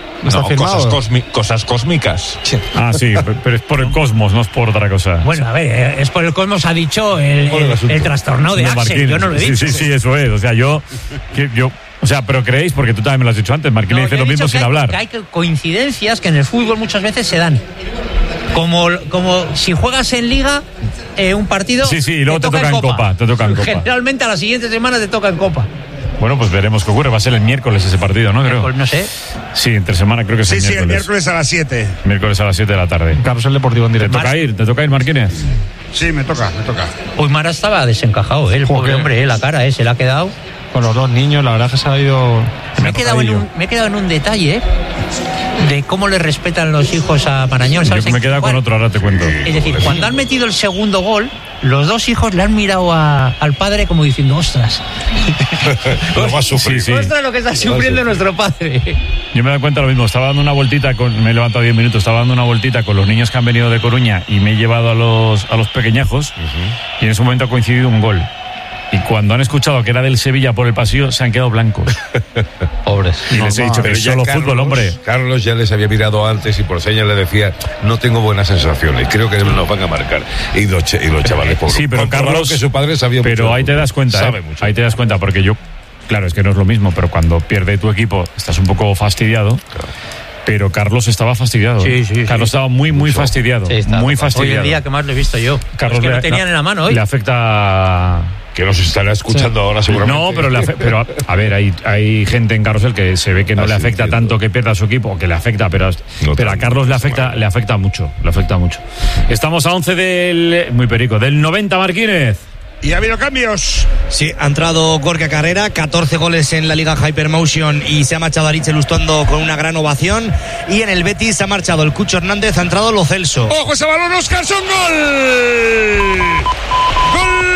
D: cosas cósmicas.
A: Ah, sí, pero es por el cosmos, no es por otra cosa.
H: Bueno, a ver, es por el cosmos, ha dicho el trastornado de Axel.
A: Marquín,
H: yo no lo he dicho.
A: Sí, eso es. O sea, yo o sea, pero creéis, porque tú también me lo has dicho antes, Marquín le dice lo mismo sin hablar.
H: Que hay coincidencias que en el fútbol muchas veces se dan. Como si juegas en Liga un partido.
A: Sí, y luego te toca en Copa.
H: Generalmente a la siguiente semana te toca en Copa.
A: Bueno, pues veremos qué ocurre. Va a ser el miércoles ese partido, ¿no? Creo.
H: No sé.
A: Sí, entre semana creo que es el miércoles.
K: Sí, el miércoles a las 7.
A: Miércoles a las 7 de la tarde.
E: Carlos, el Deportivo en directo.
A: ¿Te toca ir, Marquínez?
K: Sí, me toca.
H: Hoy Mara estaba desencajado, el pobre hombre, la cara, se le ha quedado.
E: Con los dos niños, la verdad que se ha ido...
H: Me he quedado en un detalle de cómo le respetan los hijos a Marañón. ¿Sabes?
A: Yo me he quedado con otro, ahora te cuento.
H: Es decir, cuando han metido el segundo gol, los dos hijos le han mirado al padre como diciendo, ostras.
G: Lo va a sufrir.
A: Sí.
H: Ostras, lo que está sufriendo nuestro padre.
A: Yo me doy cuenta lo mismo. Estaba dando una vueltita, me he levantado 10 minutos, estaba dando una vueltita con los niños que han venido de Coruña y me he llevado a los pequeñajos y en ese momento ha coincidido un gol. Y cuando han escuchado que era del Sevilla por el pasillo, se han quedado blancos.
I: Pobres.
A: Y les he dicho, pero solo fútbol, hombre.
G: Carlos ya les había mirado antes y por señas le decía, no tengo buenas sensaciones, creo que nos van a marcar. Y los chavales,
A: sí, pero Carlos,
G: que su padre sabía
A: pero
G: mucho.
A: Ahí te das cuenta,
G: sabe mucho.
A: Ahí te das cuenta, porque claro, es que no es lo mismo, pero cuando pierde tu equipo, estás un poco fastidiado. Claro. Pero Carlos estaba fastidiado.
H: Sí.
A: Carlos estaba muy fastidiado. Sí, muy fastidiado.
H: Hoy el día que más lo he visto yo.
A: Carlos
H: que lo tenían en la mano hoy.
A: Le afecta...
G: Que nos estará escuchando ahora seguramente.
A: No, pero a ver, hay gente en Carrusel que se ve que no le afecta tanto que pierda su equipo, o que le afecta, pero a Carlos le afecta mucho. Estamos a 11 del 90, Marquínez.
K: Y ha habido cambios.
B: Sí, ha entrado Gorka Carrera, 14 goles en la Liga Hypermotion y se ha marchado Aritz Lustondo con una gran ovación. Y en el Betis se ha marchado el Cucho Hernández, ha entrado Lo Celso.
K: ¡Ojo ese balón, Óscarson! ¡Gol! ¡Gol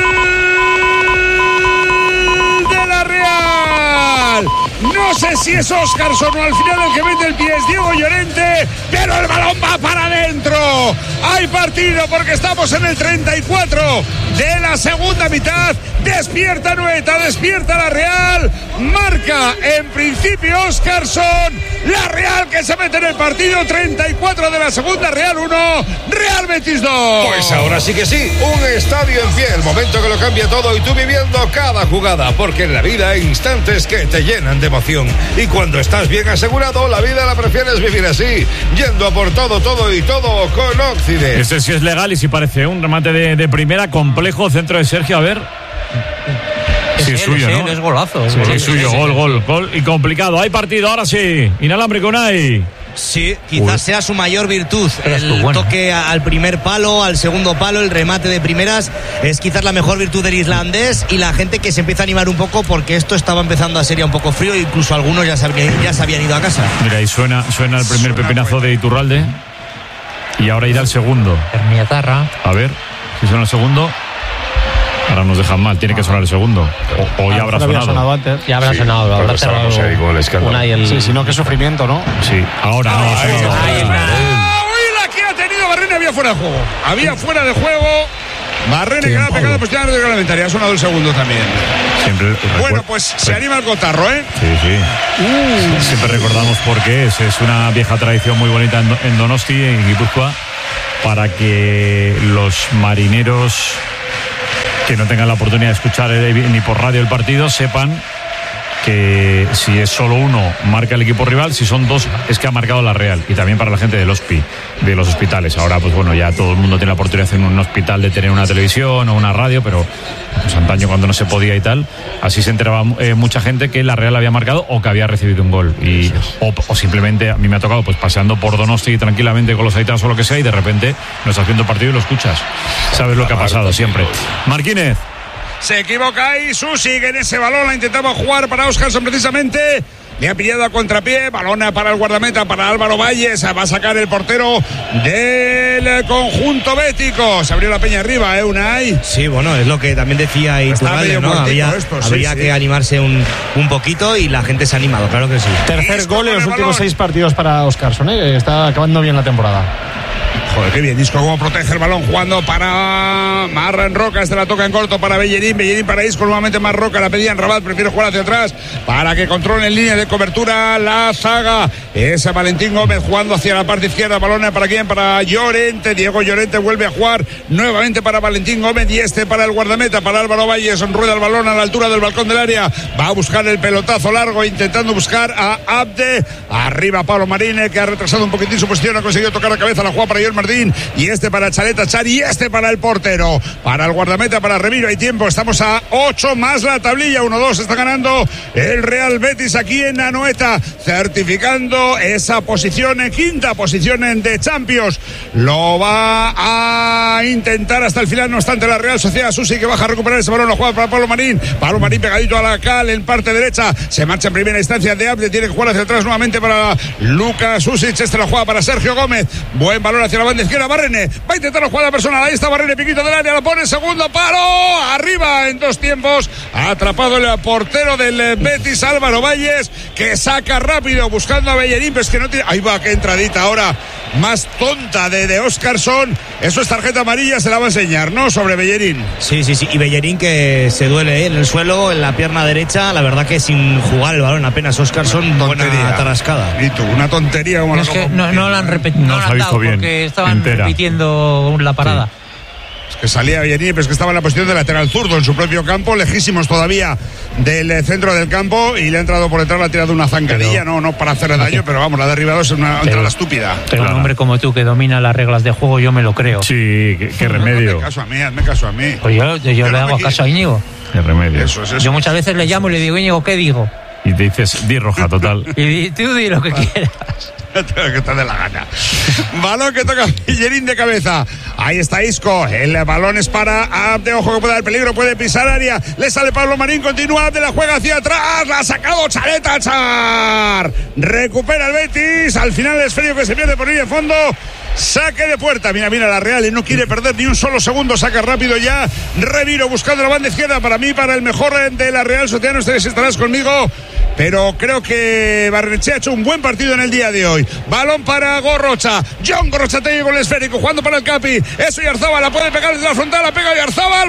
K: de la Real! No sé si es Óscarson o al final el que mete el pie es Diego Llorente, pero el balón va para adentro. Hay partido porque estamos en el 34 de la segunda mitad. Despierta Noeta, despierta la Real. Marca en principio Óscarson. La Real que se mete en el partido. 34 de la segunda, Real 1, Real Betis 2.
G: Pues ahora sí que sí, un estadio en pie, el momento que lo cambia todo y tú viviendo cada jugada, porque en la vida hay instantes que te llenan de emoción y cuando estás bien asegurado, la vida la prefieres vivir así, yendo a por todo y todo con Occident.
A: Este sí es legal y sí parece un remate de primera, complejo, centro de Sergio, a ver. Sí, es suyo, ¿no?
H: Es golazo.
A: Sí, es suyo, gol y complicado. Hay partido, ahora sí. Inalámbrico Unai.
B: Sí, quizás sea su mayor virtud. El toque al primer palo, al segundo palo, el remate de primeras es quizás la mejor virtud del islandés y la gente que se empieza a animar un poco porque esto estaba empezando a ser ya un poco frío e incluso algunos ya se habían ido a casa.
A: Mira, ahí suena el primer pepinazo de Iturralde y ahora irá el segundo.
H: Hermiatarra.
A: A ver, si suena el segundo. Ahora nos dejan mal, tiene que sonar el segundo. O ya habrá sonado.
E: Antes.
I: Ya habrá sonado, habrá cerrado.
E: Sí, sino qué sufrimiento, ¿no?
A: Sí, ahora no.
K: La que ha tenido Barrena había fuera de juego. Había fuera de juego. Barrena que ha pegado pues ya no reglamentaria. Ha sonado el segundo también. Bueno, pues se anima el cotarro, ¿eh?
A: Sí. Siempre recordamos por qué es una vieja tradición muy bonita en Donosti, en Guipúzcoa, para que los marineros que no tengan la oportunidad de escuchar ni por radio el partido sepan que si es solo uno marca el equipo rival, si son dos es que ha marcado la Real. Y también para la gente del HOSPI, de los hospitales. Ahora pues bueno, ya todo el mundo tiene la oportunidad en un hospital de tener una televisión o una radio, pero pues antaño cuando no se podía y tal, así se enteraba mucha gente que la Real había marcado o que había recibido un gol. O simplemente a mí me ha tocado pues paseando por Donosti tranquilamente con los aitanos o lo que sea y de repente no estás viendo el partido y lo escuchas. Sabes lo que ha pasado siempre. Marquínez.
K: Se equivoca ahí Susi en ese balón, la intentaba jugar para Óscarson precisamente. Le ha pillado a contrapié. Balón para el guardameta, para Álvaro Valles. Va a sacar el portero del conjunto bético. Se abrió la peña arriba, Unai.
B: Sí, bueno, es lo que también decía Iturralde, ¿no? Habría que animarse un poquito y la gente se ha animado, claro que sí.
E: Tercer gol en los últimos 6 partidos para Óscarson, está acabando bien la temporada.
K: Joder, qué bien, Isco, cómo protege el balón, jugando para Marran Roca, este la toca en corto para Bellerín para Isco, nuevamente más Roca, la pedían Rabat, prefiere jugar hacia atrás para que controle en línea de cobertura la zaga. Es Valentín Gómez jugando hacia la parte izquierda, balón para quién, para Llorente, Diego Llorente vuelve a jugar nuevamente para Valentín Gómez y para el guardameta, para Álvaro Valles, rueda el balón a la altura del balcón del área, va a buscar el pelotazo largo, intentando buscar a Abde, arriba Pablo Marine, que ha retrasado un poquitín su posición, ha conseguido tocar la cabeza, la juega para Joel Martín, y para Chaleta Char, y para el portero, para el guardameta, para Remiro. Hay tiempo, estamos a 8 más la tablilla, 1-2, está ganando el Real Betis aquí en Anoeta, certificando esa posición, quinta posición de Champions. Lo va a intentar hasta el final, no obstante, la Real Sociedad. Susi, que baja a recuperar ese balón, lo juega para Pablo Marín pegadito a la cal en parte derecha, se marcha en primera instancia de Abde, tiene que jugar hacia atrás nuevamente para Lucas Susic, la juega para Sergio Gómez, buen balón hacia la banda izquierda, Barrene, va a intentar la jugada personal, ahí está Barrene, piquito del área, lo pone, segundo palo, arriba en 2 tiempos, ha atrapado el portero del Betis, Álvaro Valles, que saca rápido, buscando a Bellerín, pero es que no tiene, ahí va, qué entradita ahora, más tonta de Óscarson, eso es tarjeta amarilla, se la va a enseñar, ¿no? Sobre Bellerín.
B: Sí, y Bellerín que se duele en el suelo, en la pierna derecha, la verdad que sin jugar el balón apenas Óscarson, buena tarascada.
K: Y tú, una tontería como
H: es que no la han repetido, no la han dado porque estaban repitiendo la parada.
K: Sí. Es que salía Bellerín, pero es que estaba en la posición de lateral zurdo en su propio campo, lejísimos todavía del centro del campo, y le ha entrado por detrás, le ha tirado una zancadilla, no para hacerle daño, pero vamos, la ha derribado, es una entrada estúpida.
H: Pero un hombre como tú que domina las reglas de juego, yo me lo creo.
A: Sí, qué remedio.
K: Hazme caso a mí.
H: Pues yo le hago caso a Íñigo.
A: Qué remedio.
K: Eso.
H: Yo muchas veces le llamo y le digo, Íñigo, ¿qué digo?
A: Y te dices, di roja, total.
H: Y tú di lo que quieras.
K: Que te dé la gana. Balón que toca Bellerín de cabeza. Ahí está Isco. El balón es para Abde. Ojo que puede dar peligro. Puede pisar área. Le sale Pablo Marín. Continúa Abde. La juega hacia atrás. La ha sacado Chaleta Char. Recupera el Betis. Al final el esférico que se pierde por ahí de fondo. Saque de puerta. Mira la Real. Y no quiere perder ni un solo segundo. Saca rápido ya. Remiro buscando la banda izquierda. Para mí, para el mejor de la Real Sociedad. No sé si estarás conmigo, pero creo que Barrenechea ha hecho un buen partido en el día de hoy. Balón para Gorrocha. John Gorrochategui con el esférico, jugando para el Capi. Eso, Yarzábal la puede pegar desde la frontal. La pega Yarzábal,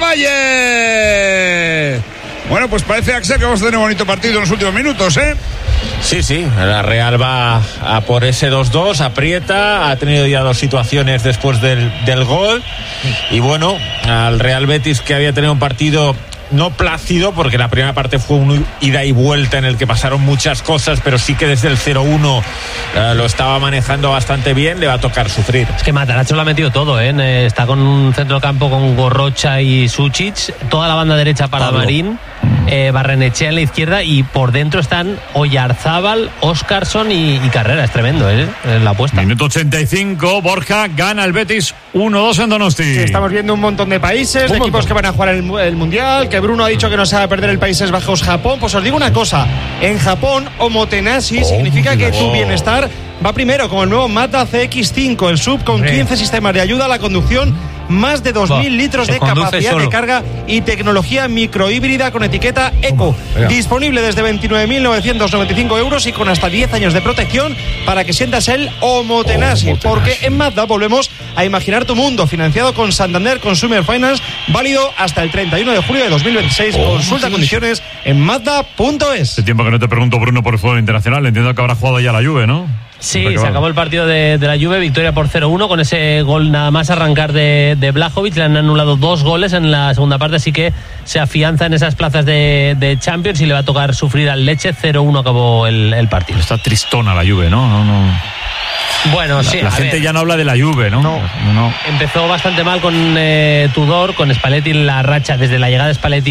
K: Valle. Bueno, pues parece, Axel, que vamos a tener un bonito partido en los últimos minutos, ¿eh?
D: Sí, la Real va a por ese 2-2, aprieta, ha tenido ya 2 situaciones después del gol, y bueno, al Real Betis, que había tenido un partido no plácido, porque la primera parte fue un ida y vuelta en el que pasaron muchas cosas, pero sí que desde el 0-1 lo estaba manejando bastante bien, le va a tocar sufrir.
I: Es que Matarazzo lo ha metido todo, ¿eh? Está con un centro del campo con Gorrocha y Suchic, toda la banda derecha para Pablo Marín, Barrenechea en la izquierda, y por dentro están Oyarzábal, Óscarson y Carrera. Es tremendo, la apuesta.
A: Minuto 85, Borja, gana el Betis 1-2 en Donosti.
E: Sí, estamos viendo un montón de países, de equipos que van a jugar el Mundial, que Bruno ha dicho que no se va a perder el Países Bajos Japón. Pues os digo una cosa, en Japón Omotenashi significa que tu bienestar va primero, con el nuevo Mazda CX-5, el sub con 15 sistemas de ayuda a la conducción, más de 2.000 litros de capacidad de carga y tecnología microhíbrida con etiqueta Eco. Disponible desde 29.995 euros y con hasta 10 años de protección para que sientas el Omotenashi. Porque en Mazda volvemos a imaginar tu mundo, financiado con Santander Consumer Finance, válido hasta el 31 de julio de 2026. Consulta condiciones en Mazda.es.
A: Hace tiempo que no te pregunto, Bruno, por el fútbol internacional. Entiendo que habrá jugado ya la Juve, ¿no?
I: Sí, se acabó el partido de la Juve, victoria por 0-1 con ese gol nada más arrancar de Blajovic. Le han anulado 2 goles en la segunda parte, así que se afianza en esas plazas de Champions y le va a tocar sufrir al Lecce. 0-1 acabó el partido.
A: Está tristona la Juve, ¿no?
I: Bueno, sí.
A: La gente ya no habla de la Juve, ¿no? No.
I: Empezó bastante mal con Tudor, con Spalletti, la racha desde la llegada de Spalletti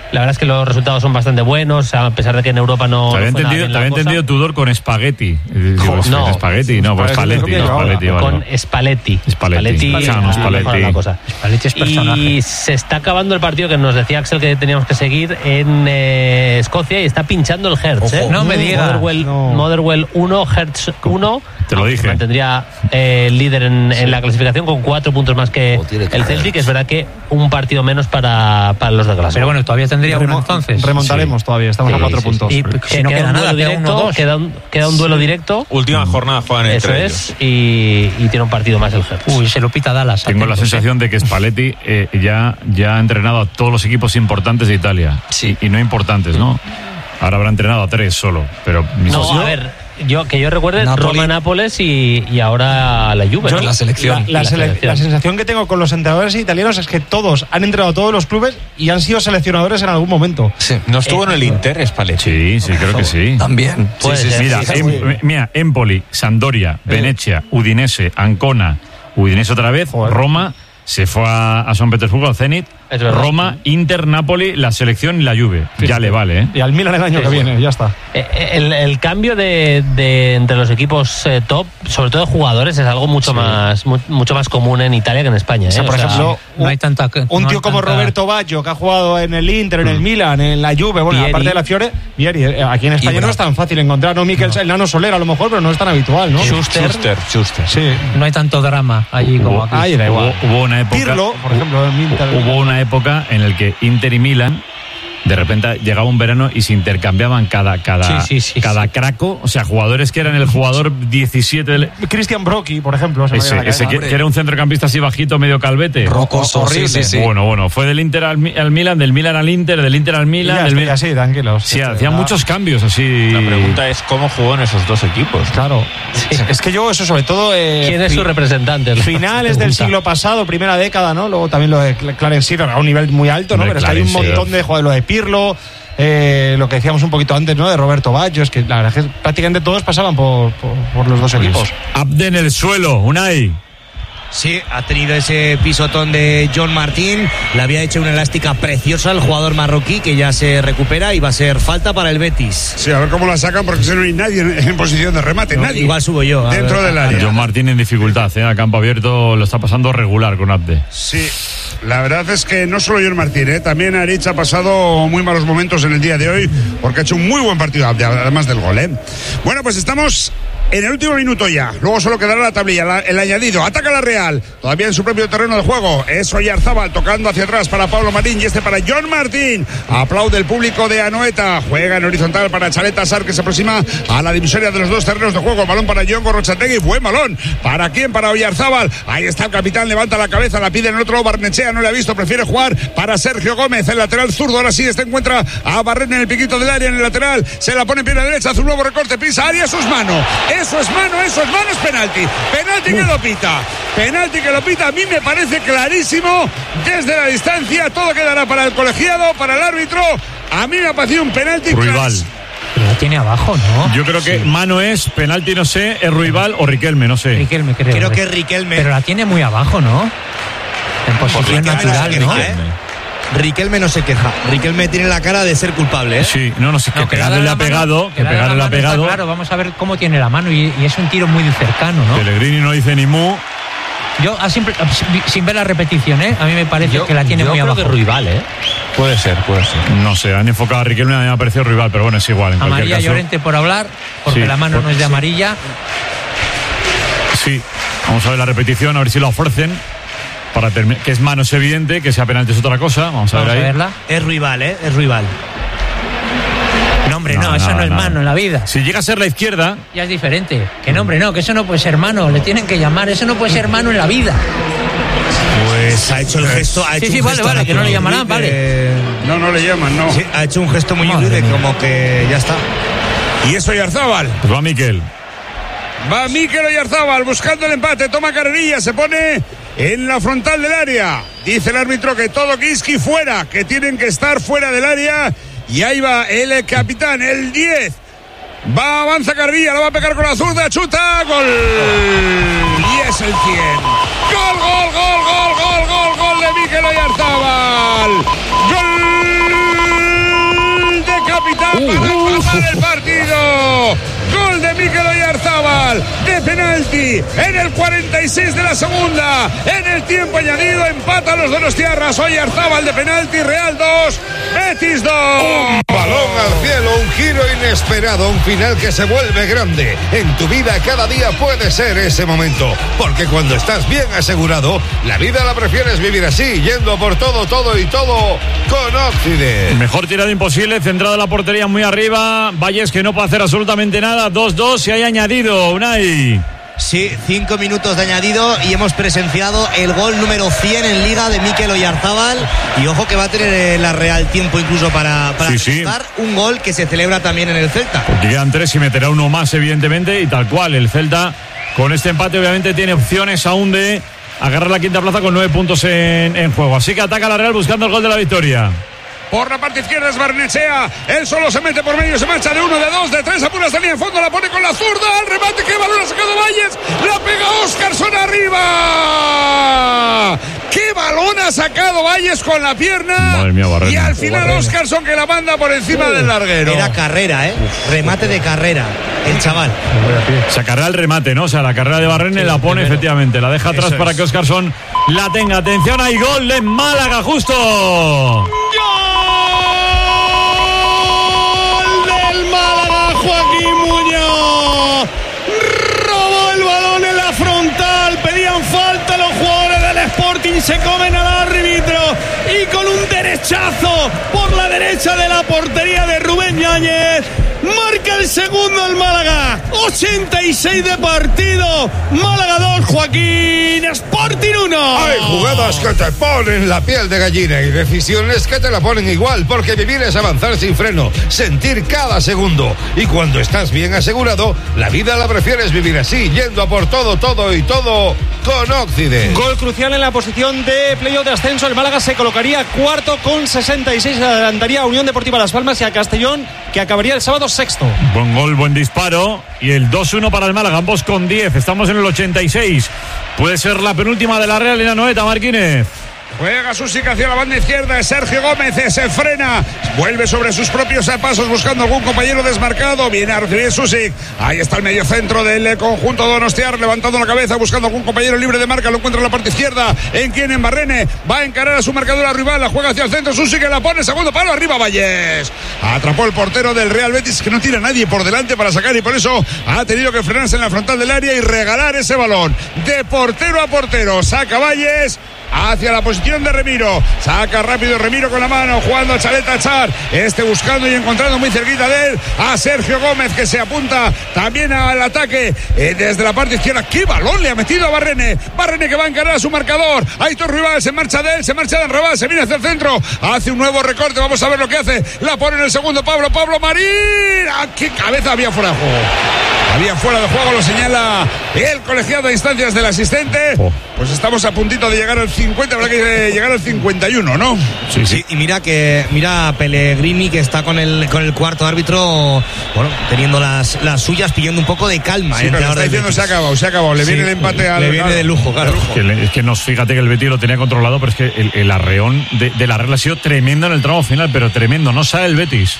I: La verdad es que los resultados son bastante buenos, a pesar de que en Europa no.
A: Te había entendido Tudor con espagueti. No, espagueti, no, pues Spalletti.
I: Con Spalletti.
A: Spalletti
I: la cosa.
H: Spalletti es personaje.
I: Y se está acabando el partido que nos decía Axel que teníamos que seguir en Escocia y está pinchando el Hertz.
H: No me digas.
I: Motherwell 1, Hertz 1.
A: Te lo dije.
I: Mantendría el líder en la clasificación con 4 puntos más que el Celtic. Es verdad que un partido menos para los de Glasgow.
H: Pero bueno, todavía tendría uno entonces.
E: Remontaremos todavía, estamos a 4 puntos.
I: Y que no queda nada, queda un duelo directo.
D: Última jornada juegan entre ellos.
I: Y tiene un partido más el Hertz.
H: Uy, se lo pita Dallas.
A: Tengo la sensación de que Spalletti ya ha entrenado a todos los equipos importantes de Italia.
C: Sí.
A: Y no importantes, ¿no? Ahora habrá entrenado a 3 solo. Pero
I: a ver. Yo recuerde, Roma, Nápoles y ahora la Juve.
C: La selección.
E: La sensación que tengo con los entrenadores italianos es que todos han entrenado a todos los clubes y han sido seleccionadores en algún momento.
C: Sí.
D: ¿No estuvo en el Inter,
A: Sí,
D: Spalletti?
A: creo que sí.
C: También.
A: Mira, Empoli, Sampdoria, Venezia, Udinese, Ancona, Udinese otra vez, Roma, se fue a San Petersburgo, al Zenit, Roma, Inter, Napoli, la selección y la Juve. Ya le vale, ¿eh?
E: Y al Milan el año que viene, ya está.
I: El cambio de entre los equipos top, sobre todo de jugadores, es algo mucho más común en Italia que en España.
E: O sea, por ejemplo,
H: no hay tanta,
E: un tío como Roberto Baggio, que ha jugado en el Inter, en el Milan, en la Juve, bueno,
I: Vieri.
E: aparte de la Fiore, Vieri, aquí en España no es tan fácil encontrar, ¿no? El Nano Soler a lo mejor, pero no es tan habitual, ¿no?
D: Schuster.
E: Sí.
H: No hay tanto drama allí como aquí.
E: Ahí da igual.
A: Hubo una época,
E: Pirlo, por ejemplo, en Inter.
A: Hubo una época en la que Inter y Milan, de repente llegaba un verano y se intercambiaban cada craco, o sea, jugadores que eran el jugador 17 del...
E: Christian Brocchi, por ejemplo.
A: Ese que era un centrocampista así bajito, medio calvete.
C: Rocoso,
E: horrible.
C: Sí.
A: Bueno, fue del Inter al Milan, del Milan al Inter, del Inter al Milan.
E: Sí, tranquilos.
A: Sí, hacían muchos cambios así.
D: La pregunta es cómo jugó en esos dos equipos.
E: Claro. Sí. Es que yo eso sobre todo...
I: ¿Quién es su representante?
E: Finales del siglo pasado, primera década, ¿no? Luego también lo de Clarence Seedorf a un nivel muy alto, ¿no? Pero es que hay un montón de jugadores, lo de Pirlo... lo que decíamos un poquito antes, ¿no? De Roberto Baggio, es que la verdad es que prácticamente todos pasaban por los dos equipos.
A: Abde en el suelo, Unai.
B: Sí, ha tenido ese pisotón de John Martín. Le había hecho una elástica preciosa al jugador marroquí, que ya se recupera y va a ser falta para el Betis.
K: Sí, a ver cómo la sacan, porque no hay nadie en posición de remate. Nadie.
B: Igual subo yo.
K: Dentro del área.
A: John Martín en dificultad, a campo abierto lo está pasando regular con Abde.
K: Sí. La verdad es que no solo John Martín, también Aritz ha pasado muy malos momentos en el día de hoy, porque ha hecho un muy buen partido, además del gol. Bueno, pues estamos en el último minuto ya. Luego solo quedará la tablilla, el añadido. Ataca la Real, todavía en su propio terreno de juego. Es Oyarzábal tocando hacia atrás para Pablo Marín y este para John Martín. Aplaude el público de Anoeta. Juega en horizontal para Chaleta Sar, que se aproxima a la divisoria de los dos terrenos de juego. Balón para John Gorrochategui. Buen balón. ¿Para quién? Para Oyarzábal. Ahí está el capitán, levanta la cabeza, la pide en el otro lado. Barnechea no le ha visto, prefiere jugar para Sergio Gómez, el lateral zurdo. Ahora sí, encuentra a Barren en el piquito del área, en el lateral. Se la pone en pierna derecha, hace un nuevo recorte, pisa área. Eso es mano, es penalti. Penalti que lo pita. Penalti que lo pita. A mí me parece clarísimo desde la distancia. Todo quedará para el colegiado, para el árbitro. A mí me ha parecido un penalti.
A: Ruibal.
H: Pero la tiene abajo, ¿no?
A: Yo creo que mano es, penalti no sé, es Ruibal o Riquelme, no sé.
H: Riquelme,
B: creo que es Riquelme.
H: Pero la tiene muy abajo, ¿no? En posición natural, ¿no?
B: Riquelme no se queja. Riquelme tiene la cara de ser culpable, ¿eh?
A: Sí, que pegarle le ha pegado. Que pegarle le ha pegado.
H: Claro, vamos a ver cómo tiene la mano y es un tiro muy cercano, ¿no?
A: Pellegrini no dice ni mu.
H: Yo, sin ver la repetición, a mí me parece que la tiene muy abajo.
I: Yo creo que Ruibal,
D: Puede ser.
A: No sé, han enfocado a Riquelme, a mí me ha parecido Ruibal, pero bueno, es igual. En
H: amarilla
A: caso.
H: Llorente por hablar, porque la mano no es de amarilla.
A: Sí, vamos a ver la repetición, a ver si la ofrecen. Para terminar, que es mano es evidente, que sea penalti es otra cosa. Vamos a ver ahí.
H: Verla.
B: Es Ruibal, es Ruibal.
H: No, hombre, no, eso no es mano en la vida.
A: Si llega a ser la izquierda.
H: Ya es diferente. Que no, hombre, no, que eso no puede ser mano. Le tienen que llamar. Eso no puede ser mano en la vida.
B: Pues ha hecho el gesto.
H: Vale, que no le llamarán, vale.
K: No le llaman, no.
B: Sí, ha hecho un gesto muy humilde, como que ya está.
K: Y eso Oyarzábal.
A: Pues va Miquel.
K: Va Miquel Oyarzábal buscando el empate. Toma carrerilla, se pone en la frontal del área. Dice el árbitro que todo Kiski fuera, que tienen que estar fuera del área. Y ahí va el capitán, el 10. Avanza Carrilla, la va a pegar con la zurda, chuta, gol. Y es el 100. Gol de Miquel Oyarzábal. Gol ¡Para el partido! Gol de Mikel Oyarzabal de penalti en el 46 de la segunda. En el tiempo añadido empata los donostiarras. Oyarzabal de penalti, Real 2, Betis 2.
G: Un balón al cielo, un giro inesperado, un final que se vuelve grande. En tu vida cada día puede ser ese momento, porque cuando estás bien asegurado, la vida la prefieres vivir así, yendo por todo y todo con Occident.
A: Mejor tirada imposible, centrada la portería muy arriba. Valles que no puede hacer absolutamente nada. 2-2 se haya añadido, Unai.
B: Sí, 5 minutos de añadido y hemos presenciado el gol número 100 en Liga de Mikel Oyarzabal. Y ojo que va a tener la Real tiempo incluso para ajustar un gol que se celebra también en el Celta.
A: Porque quedan 3 y meterá uno más, evidentemente, y tal cual. El Celta, con este empate, obviamente tiene opciones aún de agarrar la quinta plaza con 9 puntos en juego. Así que ataca la Real buscando el gol de la victoria.
K: Por la parte izquierda es Barnechea. Él solo se mete por medio, se marcha de 1, de 2, de 3. Apura esta línea de fondo, la pone con la zurda. Al remate, qué balón ha sacado Valles. La pega Óscarson arriba. Qué balón ha sacado Valles con la pierna.
A: Madre mía, Barrena.
K: Y al final Óscarson que la manda por encima del larguero.
B: Era carrera, remate de carrera. El chaval.
A: Sacará el remate, ¿no? O sea, la carrera de Barrena la pone, efectivamente. La deja atrás para que Óscarson la tenga. Atención, hay gol en Málaga, justo.
J: Joaquín Muñoz robó el balón en la frontal, pedían falta los jugadores del Sporting, se comen al árbitro y con un derechazo por la derecha de la portería de Rubén Yáñez marca el segundo el Málaga. 86 de partido, Málaga 2, Joaquín, Sporting 1.
G: Hay jugadas que te ponen la piel de gallina y decisiones que te la ponen igual, porque vivir es avanzar sin freno, sentir cada segundo. Y cuando estás bien asegurado, la vida la prefieres vivir así, yendo a por todo y todo con Occident.
E: Gol crucial en la posición de playoff de ascenso. El Málaga se colocaría cuarto con 66, adelantaría a Unión Deportiva Las Palmas y a Castellón, que acabaría el sábado sexto.
A: Buen gol, buen disparo. Y el 2-1 para el Málaga, ambos con 10. Estamos en el 86. Puede ser la penúltima de la Real en la Noeta, Marquínez.
K: Juega Susic hacia la banda izquierda, Sergio Gómez se frena, vuelve sobre sus propios pasos buscando algún compañero desmarcado, viene a recibir Susic, ahí está el medio centro del conjunto donostiar, levantando la cabeza, buscando algún compañero libre de marca, lo encuentra en la parte izquierda, en Barrene, va a encarar a su marcadora rival, la juega hacia el centro, Susic que la pone, segundo palo, arriba Valles, atrapó el portero del Real Betis que no tira a nadie por delante para sacar y por eso ha tenido que frenarse en la frontal del área y regalar ese balón, de portero a portero, saca Valles hacia la posición de Remiro, saca rápido Remiro con la mano, jugando a Chaleta Char, buscando y encontrando muy cerquita de él a Sergio Gómez que se apunta también al ataque desde la parte izquierda. ¡Qué balón le ha metido a Barrene! Barrene que va a encarar a su marcador, Aitor Rival se marcha de él, se marcha de Enrabal, se viene hacia el centro, hace un nuevo recorte, vamos a ver lo que hace, la pone en el segundo Pablo Marín. ¡Qué cabeza! Había fuera de juego, había fuera de juego, lo señala el colegiado de instancias del asistente. Pues estamos a puntito de llegar al 50, habrá que llegar al 51, ¿no?
B: Sí. Y mira Pellegrini que está con el cuarto árbitro, bueno, teniendo las suyas, pidiendo un poco de calma.
K: Sí, pero está diciendo se ha acabado, le viene el empate
B: le viene de lujo, claro.
A: Es que fíjate que el Betis lo tenía controlado, pero es que el arreón de la regla ha sido tremendo en el tramo final, pero tremendo, no sale el Betis.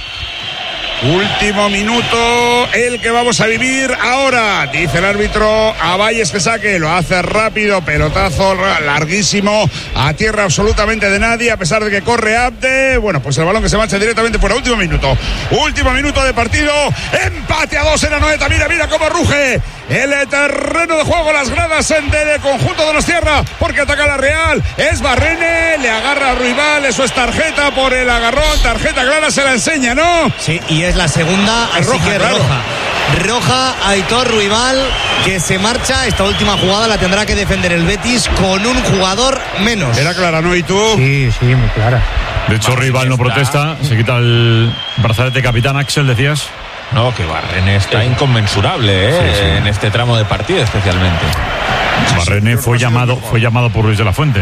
K: Último minuto, el que vamos a vivir ahora. Dice el árbitro a Valles que saque, lo hace rápido, pelotazo larguísimo, a tierra absolutamente de nadie, a pesar de que corre Abde. Bueno, pues el balón que se marcha directamente por el último minuto. Último minuto de partido, empate a 2 en la Noeta. Mira cómo ruge el terreno de juego, las gradas del conjunto de Donostierra, porque ataca la Real. Es Barrene, le agarra a Ruibal, eso es tarjeta por el agarrón, tarjeta clara, se la enseña, ¿no?
B: Sí, y es la segunda, así
K: roja,
B: que
K: claro.
B: roja a Aitor Ruibal, que se marcha. Esta última jugada la tendrá que defender el Betis con un jugador menos.
K: Era clara, ¿no? ¿Y tú?
H: Sí, muy clara.
A: De hecho, Rival no protesta, se quita el brazalete capitán. Axel, decías.
D: No, que Barrene está inconmensurable en este tramo de partido especialmente.
A: Barrene fue llamado por Luis de la Fuente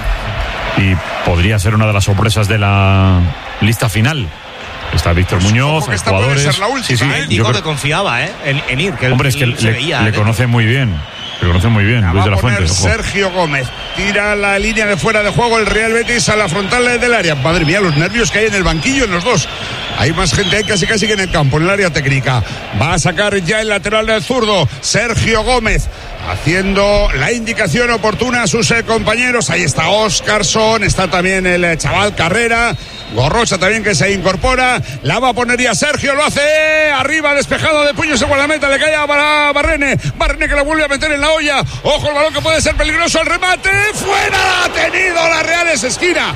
A: y podría ser una de las sorpresas de la lista final. Está Víctor Muñoz, hay jugadores.
K: Puede ser la última,
B: dijo que confiaba en ir, que
A: hombre, es que le conoce muy bien. Lo conoce muy bien, Luis de la Fuente.
K: Sergio Gómez tira la línea de fuera de juego el Real Betis a la frontal del área. Madre mía, los nervios que hay en el banquillo en los dos. Hay más gente, hay casi que en el campo, en el área técnica. Va a sacar ya el lateral del zurdo, Sergio Gómez, haciendo la indicación oportuna a sus compañeros. Ahí está Óscarson, está también el chaval Carrera, Gorrocha también que se incorpora. La va a poner ya Sergio, lo hace arriba, despejado de puños en guardameta, le cae a Barrene que la vuelve a meter en la olla. Ojo el balón que puede ser peligroso, el remate, fuera, la ha tenido la Real, es esquina,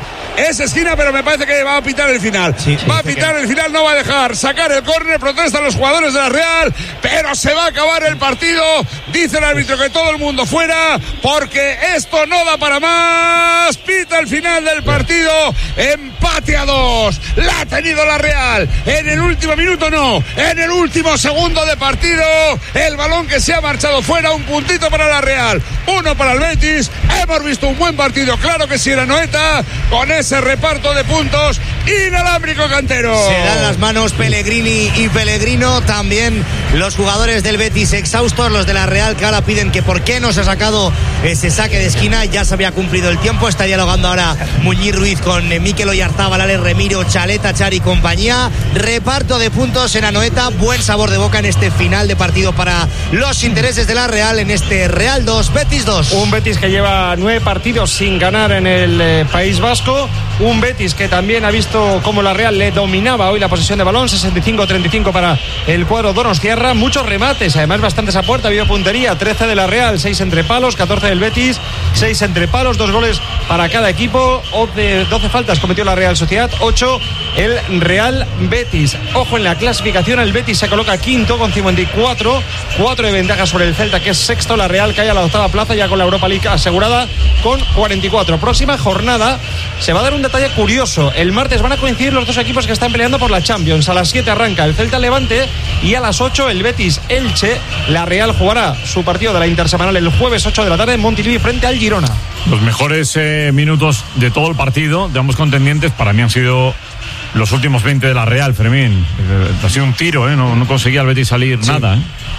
K: pero me parece que va a pitar el final. Va a pitar el final, no va a dejar sacar el córner. Protestan los jugadores de la Real, pero se va a acabar el partido. Dice el árbitro que todo el mundo fuera, porque esto no da para más. Pita el final del partido. Empate a 2. La ha tenido la Real. En el último minuto no. En el último segundo de partido. El balón que se ha marchado fuera. Un puntito para la Real. 1 para el Betis. Hemos visto un buen partido. Claro que sí, era Noeta. Con ese reparto de puntos inalámbrico, Cantero.
B: Se dan las manos Pellegrini y Pellegrino, también los jugadores del Betis exhaustos, los de la Real que ahora piden que por qué no se ha sacado ese saque de esquina. Ya se había cumplido el tiempo, está dialogando ahora Muñiz Ruiz con Mikel Oyarzábal, Alex Remiro, Chaleta, Char y compañía. Reparto de puntos en Anoeta, buen sabor de boca en este final de partido para los intereses de la Real, en este Real 2, Betis 2.
E: Un Betis que lleva 9 partidos sin ganar en el País Vasco. Un Betis que también ha visto cómo la Real le dominaba hoy la posesión de balón, 65-35 para el cuadro donostiarra. Muchos remates, además bastantes a puerta, ha habido puntería, 13 de la Real, 6 entre palos, 14 del Betis, 6 entre palos, 2 goles para cada equipo. 12 faltas cometió la Real Sociedad, 8 el Real Betis. Ojo en la clasificación, el Betis se coloca quinto con 54, 4 de ventaja sobre el Celta, que es sexto. La Real cae a la octava plaza ya con la Europa League asegurada con 44. Próxima jornada se va a dar un detalle curioso. El martes van a coincidir los dos equipos que están peleando por la Champions. A las 7 arranca el Celta Levante y a las 8 el Betis Elche. La Real jugará su partido de la intersemanal el jueves 8 de la tarde en Montilivi frente al Girona.
A: Los mejores minutos de todo el partido de ambos contendientes para mí han sido los últimos 20 de la Real, Fermín. Ha sido un tiro, no conseguía el Betis salir nada.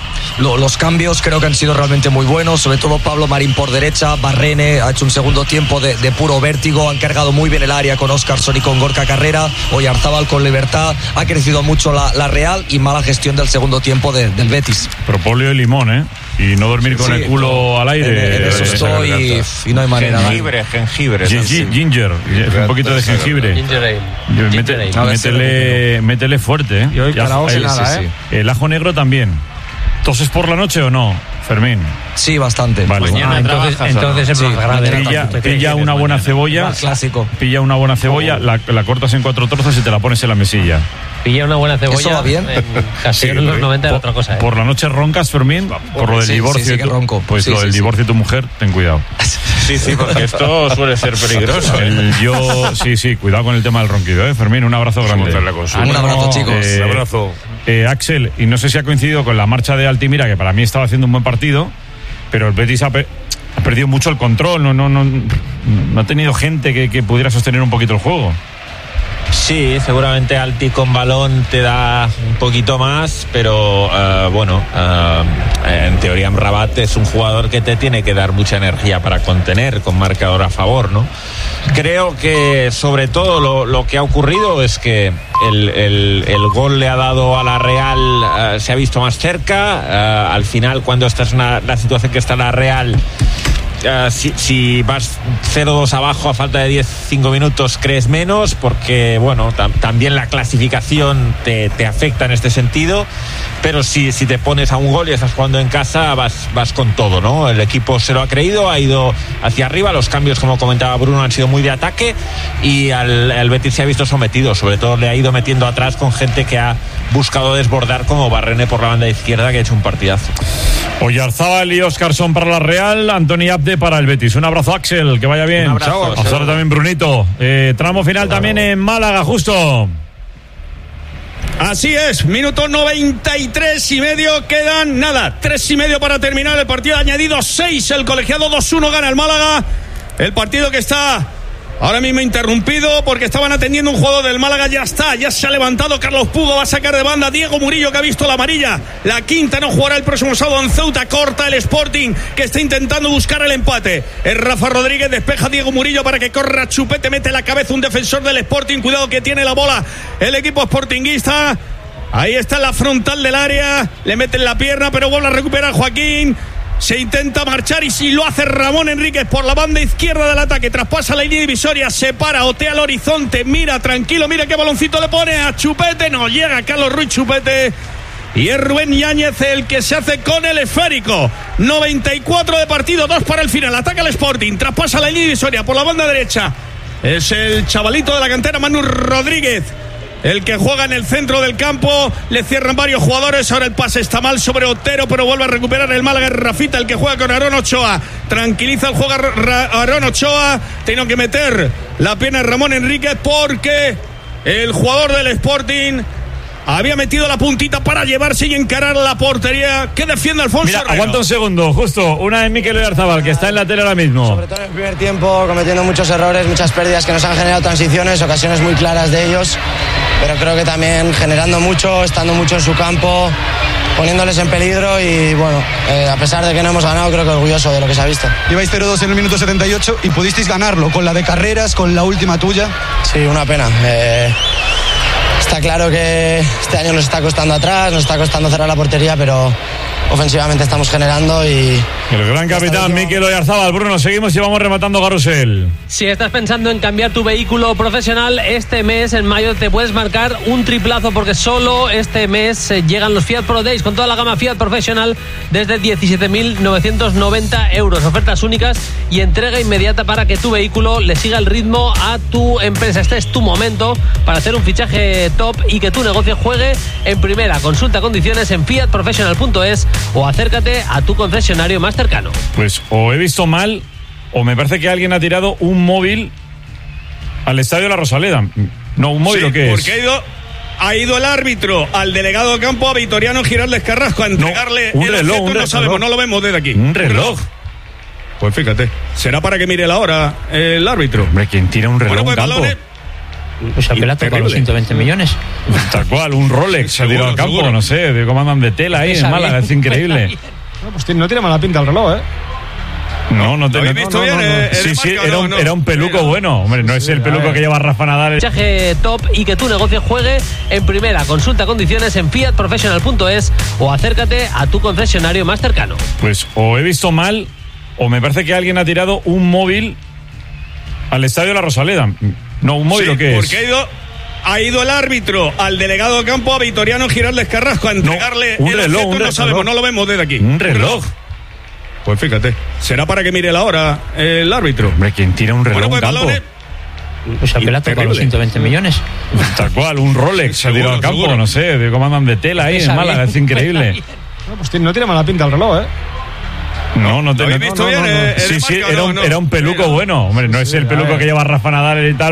C: Los cambios creo que han sido realmente muy buenos, sobre todo Pablo Marín por derecha. Barrene ha hecho un segundo tiempo de puro vértigo, han cargado muy bien el área con Óscarson y con Gorka Carrera. Oyarzábal con libertad, ha crecido mucho la Real, y mala gestión del segundo tiempo del Betis.
A: Propóleo y limón, y no dormir con el culo al aire.
C: En eso estoy, y no hay manera.
D: Jengibre.
A: Ginger, un poquito de jengibre. Métele fuerte.
E: Y hoy karaoke nada,
A: El ajo negro también. ¿Toses por la noche o no, Fermín?
C: Sí, bastante.
A: Vale.
H: Entonces es más grave.
A: Pilla una buena cebolla.
C: Clásico.
A: Pilla una buena cebolla, la cortas en 4 trozos y te la pones en la mesilla.
I: Pilla una buena cebolla.
C: ¿Eso va bien?
I: Casi en los 90 era otra cosa.
A: Por la noche roncas, Fermín, por lo del divorcio.
C: Sí, que ronco.
A: Pues lo del divorcio de tu mujer, ten cuidado.
D: Sí, porque esto suele ser peligroso.
A: Cuidado con el tema del ronquido, Fermín, un abrazo grande.
C: Un abrazo, chicos.
K: Un abrazo.
A: Axel, y no sé si ha coincidido con la marcha de Altimira, que para mí estaba haciendo un buen partido, pero el Betis ha perdido mucho el control, no ha tenido gente que pudiera sostener un poquito el juego.
D: Sí, seguramente Alti con balón te da un poquito más, pero en teoría Amrabat es un jugador que te tiene que dar mucha energía para contener, con marcador a favor, ¿no? Creo que sobre todo lo que ha ocurrido es que el gol le ha dado a la Real, se ha visto más cerca. Al final, cuando estás en la situación que está la Real, si vas 0-2 abajo a falta de 10-5 minutos, crees menos, porque también la clasificación te afecta en este sentido. Pero si te pones a un gol y estás jugando en casa, vas con todo, ¿no? El equipo se lo ha creído, ha ido hacia arriba. Los cambios, como comentaba Bruno, han sido muy de ataque, y al Betis se ha visto sometido. Sobre todo le ha ido metiendo atrás con gente que ha buscado desbordar, como Barrene por la banda izquierda, que ha hecho un partidazo.
A: Oyarzábal y Óscarson para la Real, Antoni Abde para el Betis. Un abrazo, Axel, que vaya bien.
D: Un abrazo.
A: Ahora también Brunito. Tramo final también en Málaga, justo.
J: Así es, minuto 93 y medio, quedan 3 y medio para terminar el partido, añadido 6, el colegiado 2-1 gana el Málaga, el partido que está Ahora mismo interrumpido porque estaban atendiendo un jugador del Málaga. Ya está, ya se ha levantado Carlos Pugo, va a sacar de banda Diego Murillo, que ha visto la amarilla. La quinta, no jugará el próximo sábado en Ceuta. Corta el Sporting, que está intentando buscar el empate. Es Rafa Rodríguez, despeja Diego Murillo para que corra Chupete, mete la cabeza un defensor del Sporting. Cuidado que tiene la bola el equipo sportinguista. Ahí está la frontal del área, le meten la pierna, pero vuelve a recuperar Joaquín. Se intenta marchar y si lo hace Ramón Enríquez por la banda izquierda del ataque. Traspasa la línea divisoria, se para, otea al horizonte, mira tranquilo, mira qué baloncito le pone a Chupete. No llega Carlos Ruiz Chupete. Y es Rubén Yáñez el que se hace con el esférico. 94 de partido, 2 para el final. Ataca el Sporting, traspasa la línea divisoria por la banda derecha. Es el chavalito de la cantera, Manu Rodríguez, el que juega en el centro del campo. Le cierran varios jugadores. Ahora el pase está mal sobre Otero, pero vuelve a recuperar el Málaga. Es Rafita el que juega con Aarón Ochoa. Tranquiliza el juego Aarón Ochoa. Tiene que meter la pierna de Ramón Enríquez porque el jugador del Sporting había metido la puntita para llevarse y encarar la portería. ¿Qué defiende Alfonso
A: Mira,
J: Herrero?
A: aguanta un segundo, justo. Una de Mikel Oyarzabal, que está en la tele ahora mismo.
L: Sobre todo en el primer tiempo, cometiendo muchos errores, muchas pérdidas que nos han generado transiciones, ocasiones muy claras de ellos. Pero creo que también generando mucho, estando mucho en su campo, poniéndoles en peligro y bueno, a pesar de que no hemos ganado, creo que orgulloso de lo que se ha visto.
M: Ibais 0-2 en el minuto 78 y pudisteis ganarlo con la de Carreras, con la última tuya.
L: Sí, una pena. Está claro que este año nos está costando atrás, nos está costando cerrar la portería, pero ofensivamente estamos generando y...
A: El gran capitán Mikel Oyarzabal. Bruno, seguimos y vamos rematando Carrusel.
I: Si estás pensando en cambiar tu vehículo profesional, este mes, en mayo, te puedes marcar un triplazo porque solo este mes llegan los Fiat Pro Days con toda la gama Fiat Professional desde 17.990 euros. Ofertas únicas y entrega inmediata para que tu vehículo le siga el ritmo a tu empresa. Este es tu momento para hacer un fichaje top y que tu negocio juegue en primera. Consulta condiciones en fiatprofessional.es o acércate a tu concesionario más cercano.
A: Pues o he visto mal o me parece que alguien ha tirado un móvil al estadio de la Rosaleda. No, un móvil,
J: sí,
A: ¿o qué es?
J: Porque ha ido el árbitro al delegado de campo, a Vitoriano Giraldez Carrasco, a entregarle
A: un
J: el
A: reloj,
J: objeto. No sabemos, no lo vemos desde aquí.
A: Un reloj.
J: Pues fíjate, será para que mire la hora el árbitro.
A: Hombre, ¿quién tira un reloj
J: Bueno, pues
A: en campo?
J: balones.
H: Pues al que le ha tocado los 120 millones.
A: Tal cual, un Rolex ha tirado al campo,
J: seguro.
A: no sé, de cómo andan de tela ahí en Málaga, es increíble.
E: No, pues no tiene mala pinta el reloj, ¿eh?
A: No te
J: habéis visto bien,
A: Sí, sí,
J: marca,
A: era un peluco bueno. Hombre, no es el peluco que lleva Rafa Nadal.
I: Fichaje top y que tu negocio juegue en primera. Consulta condiciones en fiatprofessional.es o acércate a tu concesionario más cercano.
A: Pues o he visto mal o me parece que alguien ha tirado un móvil al estadio de la Rosaleda. No, un móvil,
J: Sí,
A: ¿o qué es?
J: porque ha ido el árbitro al delegado de campo, a Vitoriano Giraldez Carrasco, a entregarle
A: un
J: el
A: reloj,
J: objeto. No sabemos, no lo vemos desde aquí.
A: Un reloj.
J: Pues fíjate, será para que mire la hora el árbitro.
A: Hombre, ¿quién tira un reloj
J: Bueno, pues
A: en campo?
J: balones.
H: Pues al que le ha tocado los 120 millones.
A: Tal cual, un Rolex ha tirado
J: Seguro,
A: al campo,
J: seguro.
A: no sé, de cómo andan de tela ahí en Málaga, es increíble.
E: No, pues no tiene mala pinta el reloj, ¿eh?
A: No
J: ¿Lo habéis visto bien?
A: Sí, sí,
J: marca,
A: era un peluco bueno. Hombre, no es el peluco que lleva Rafa Nadal y tal.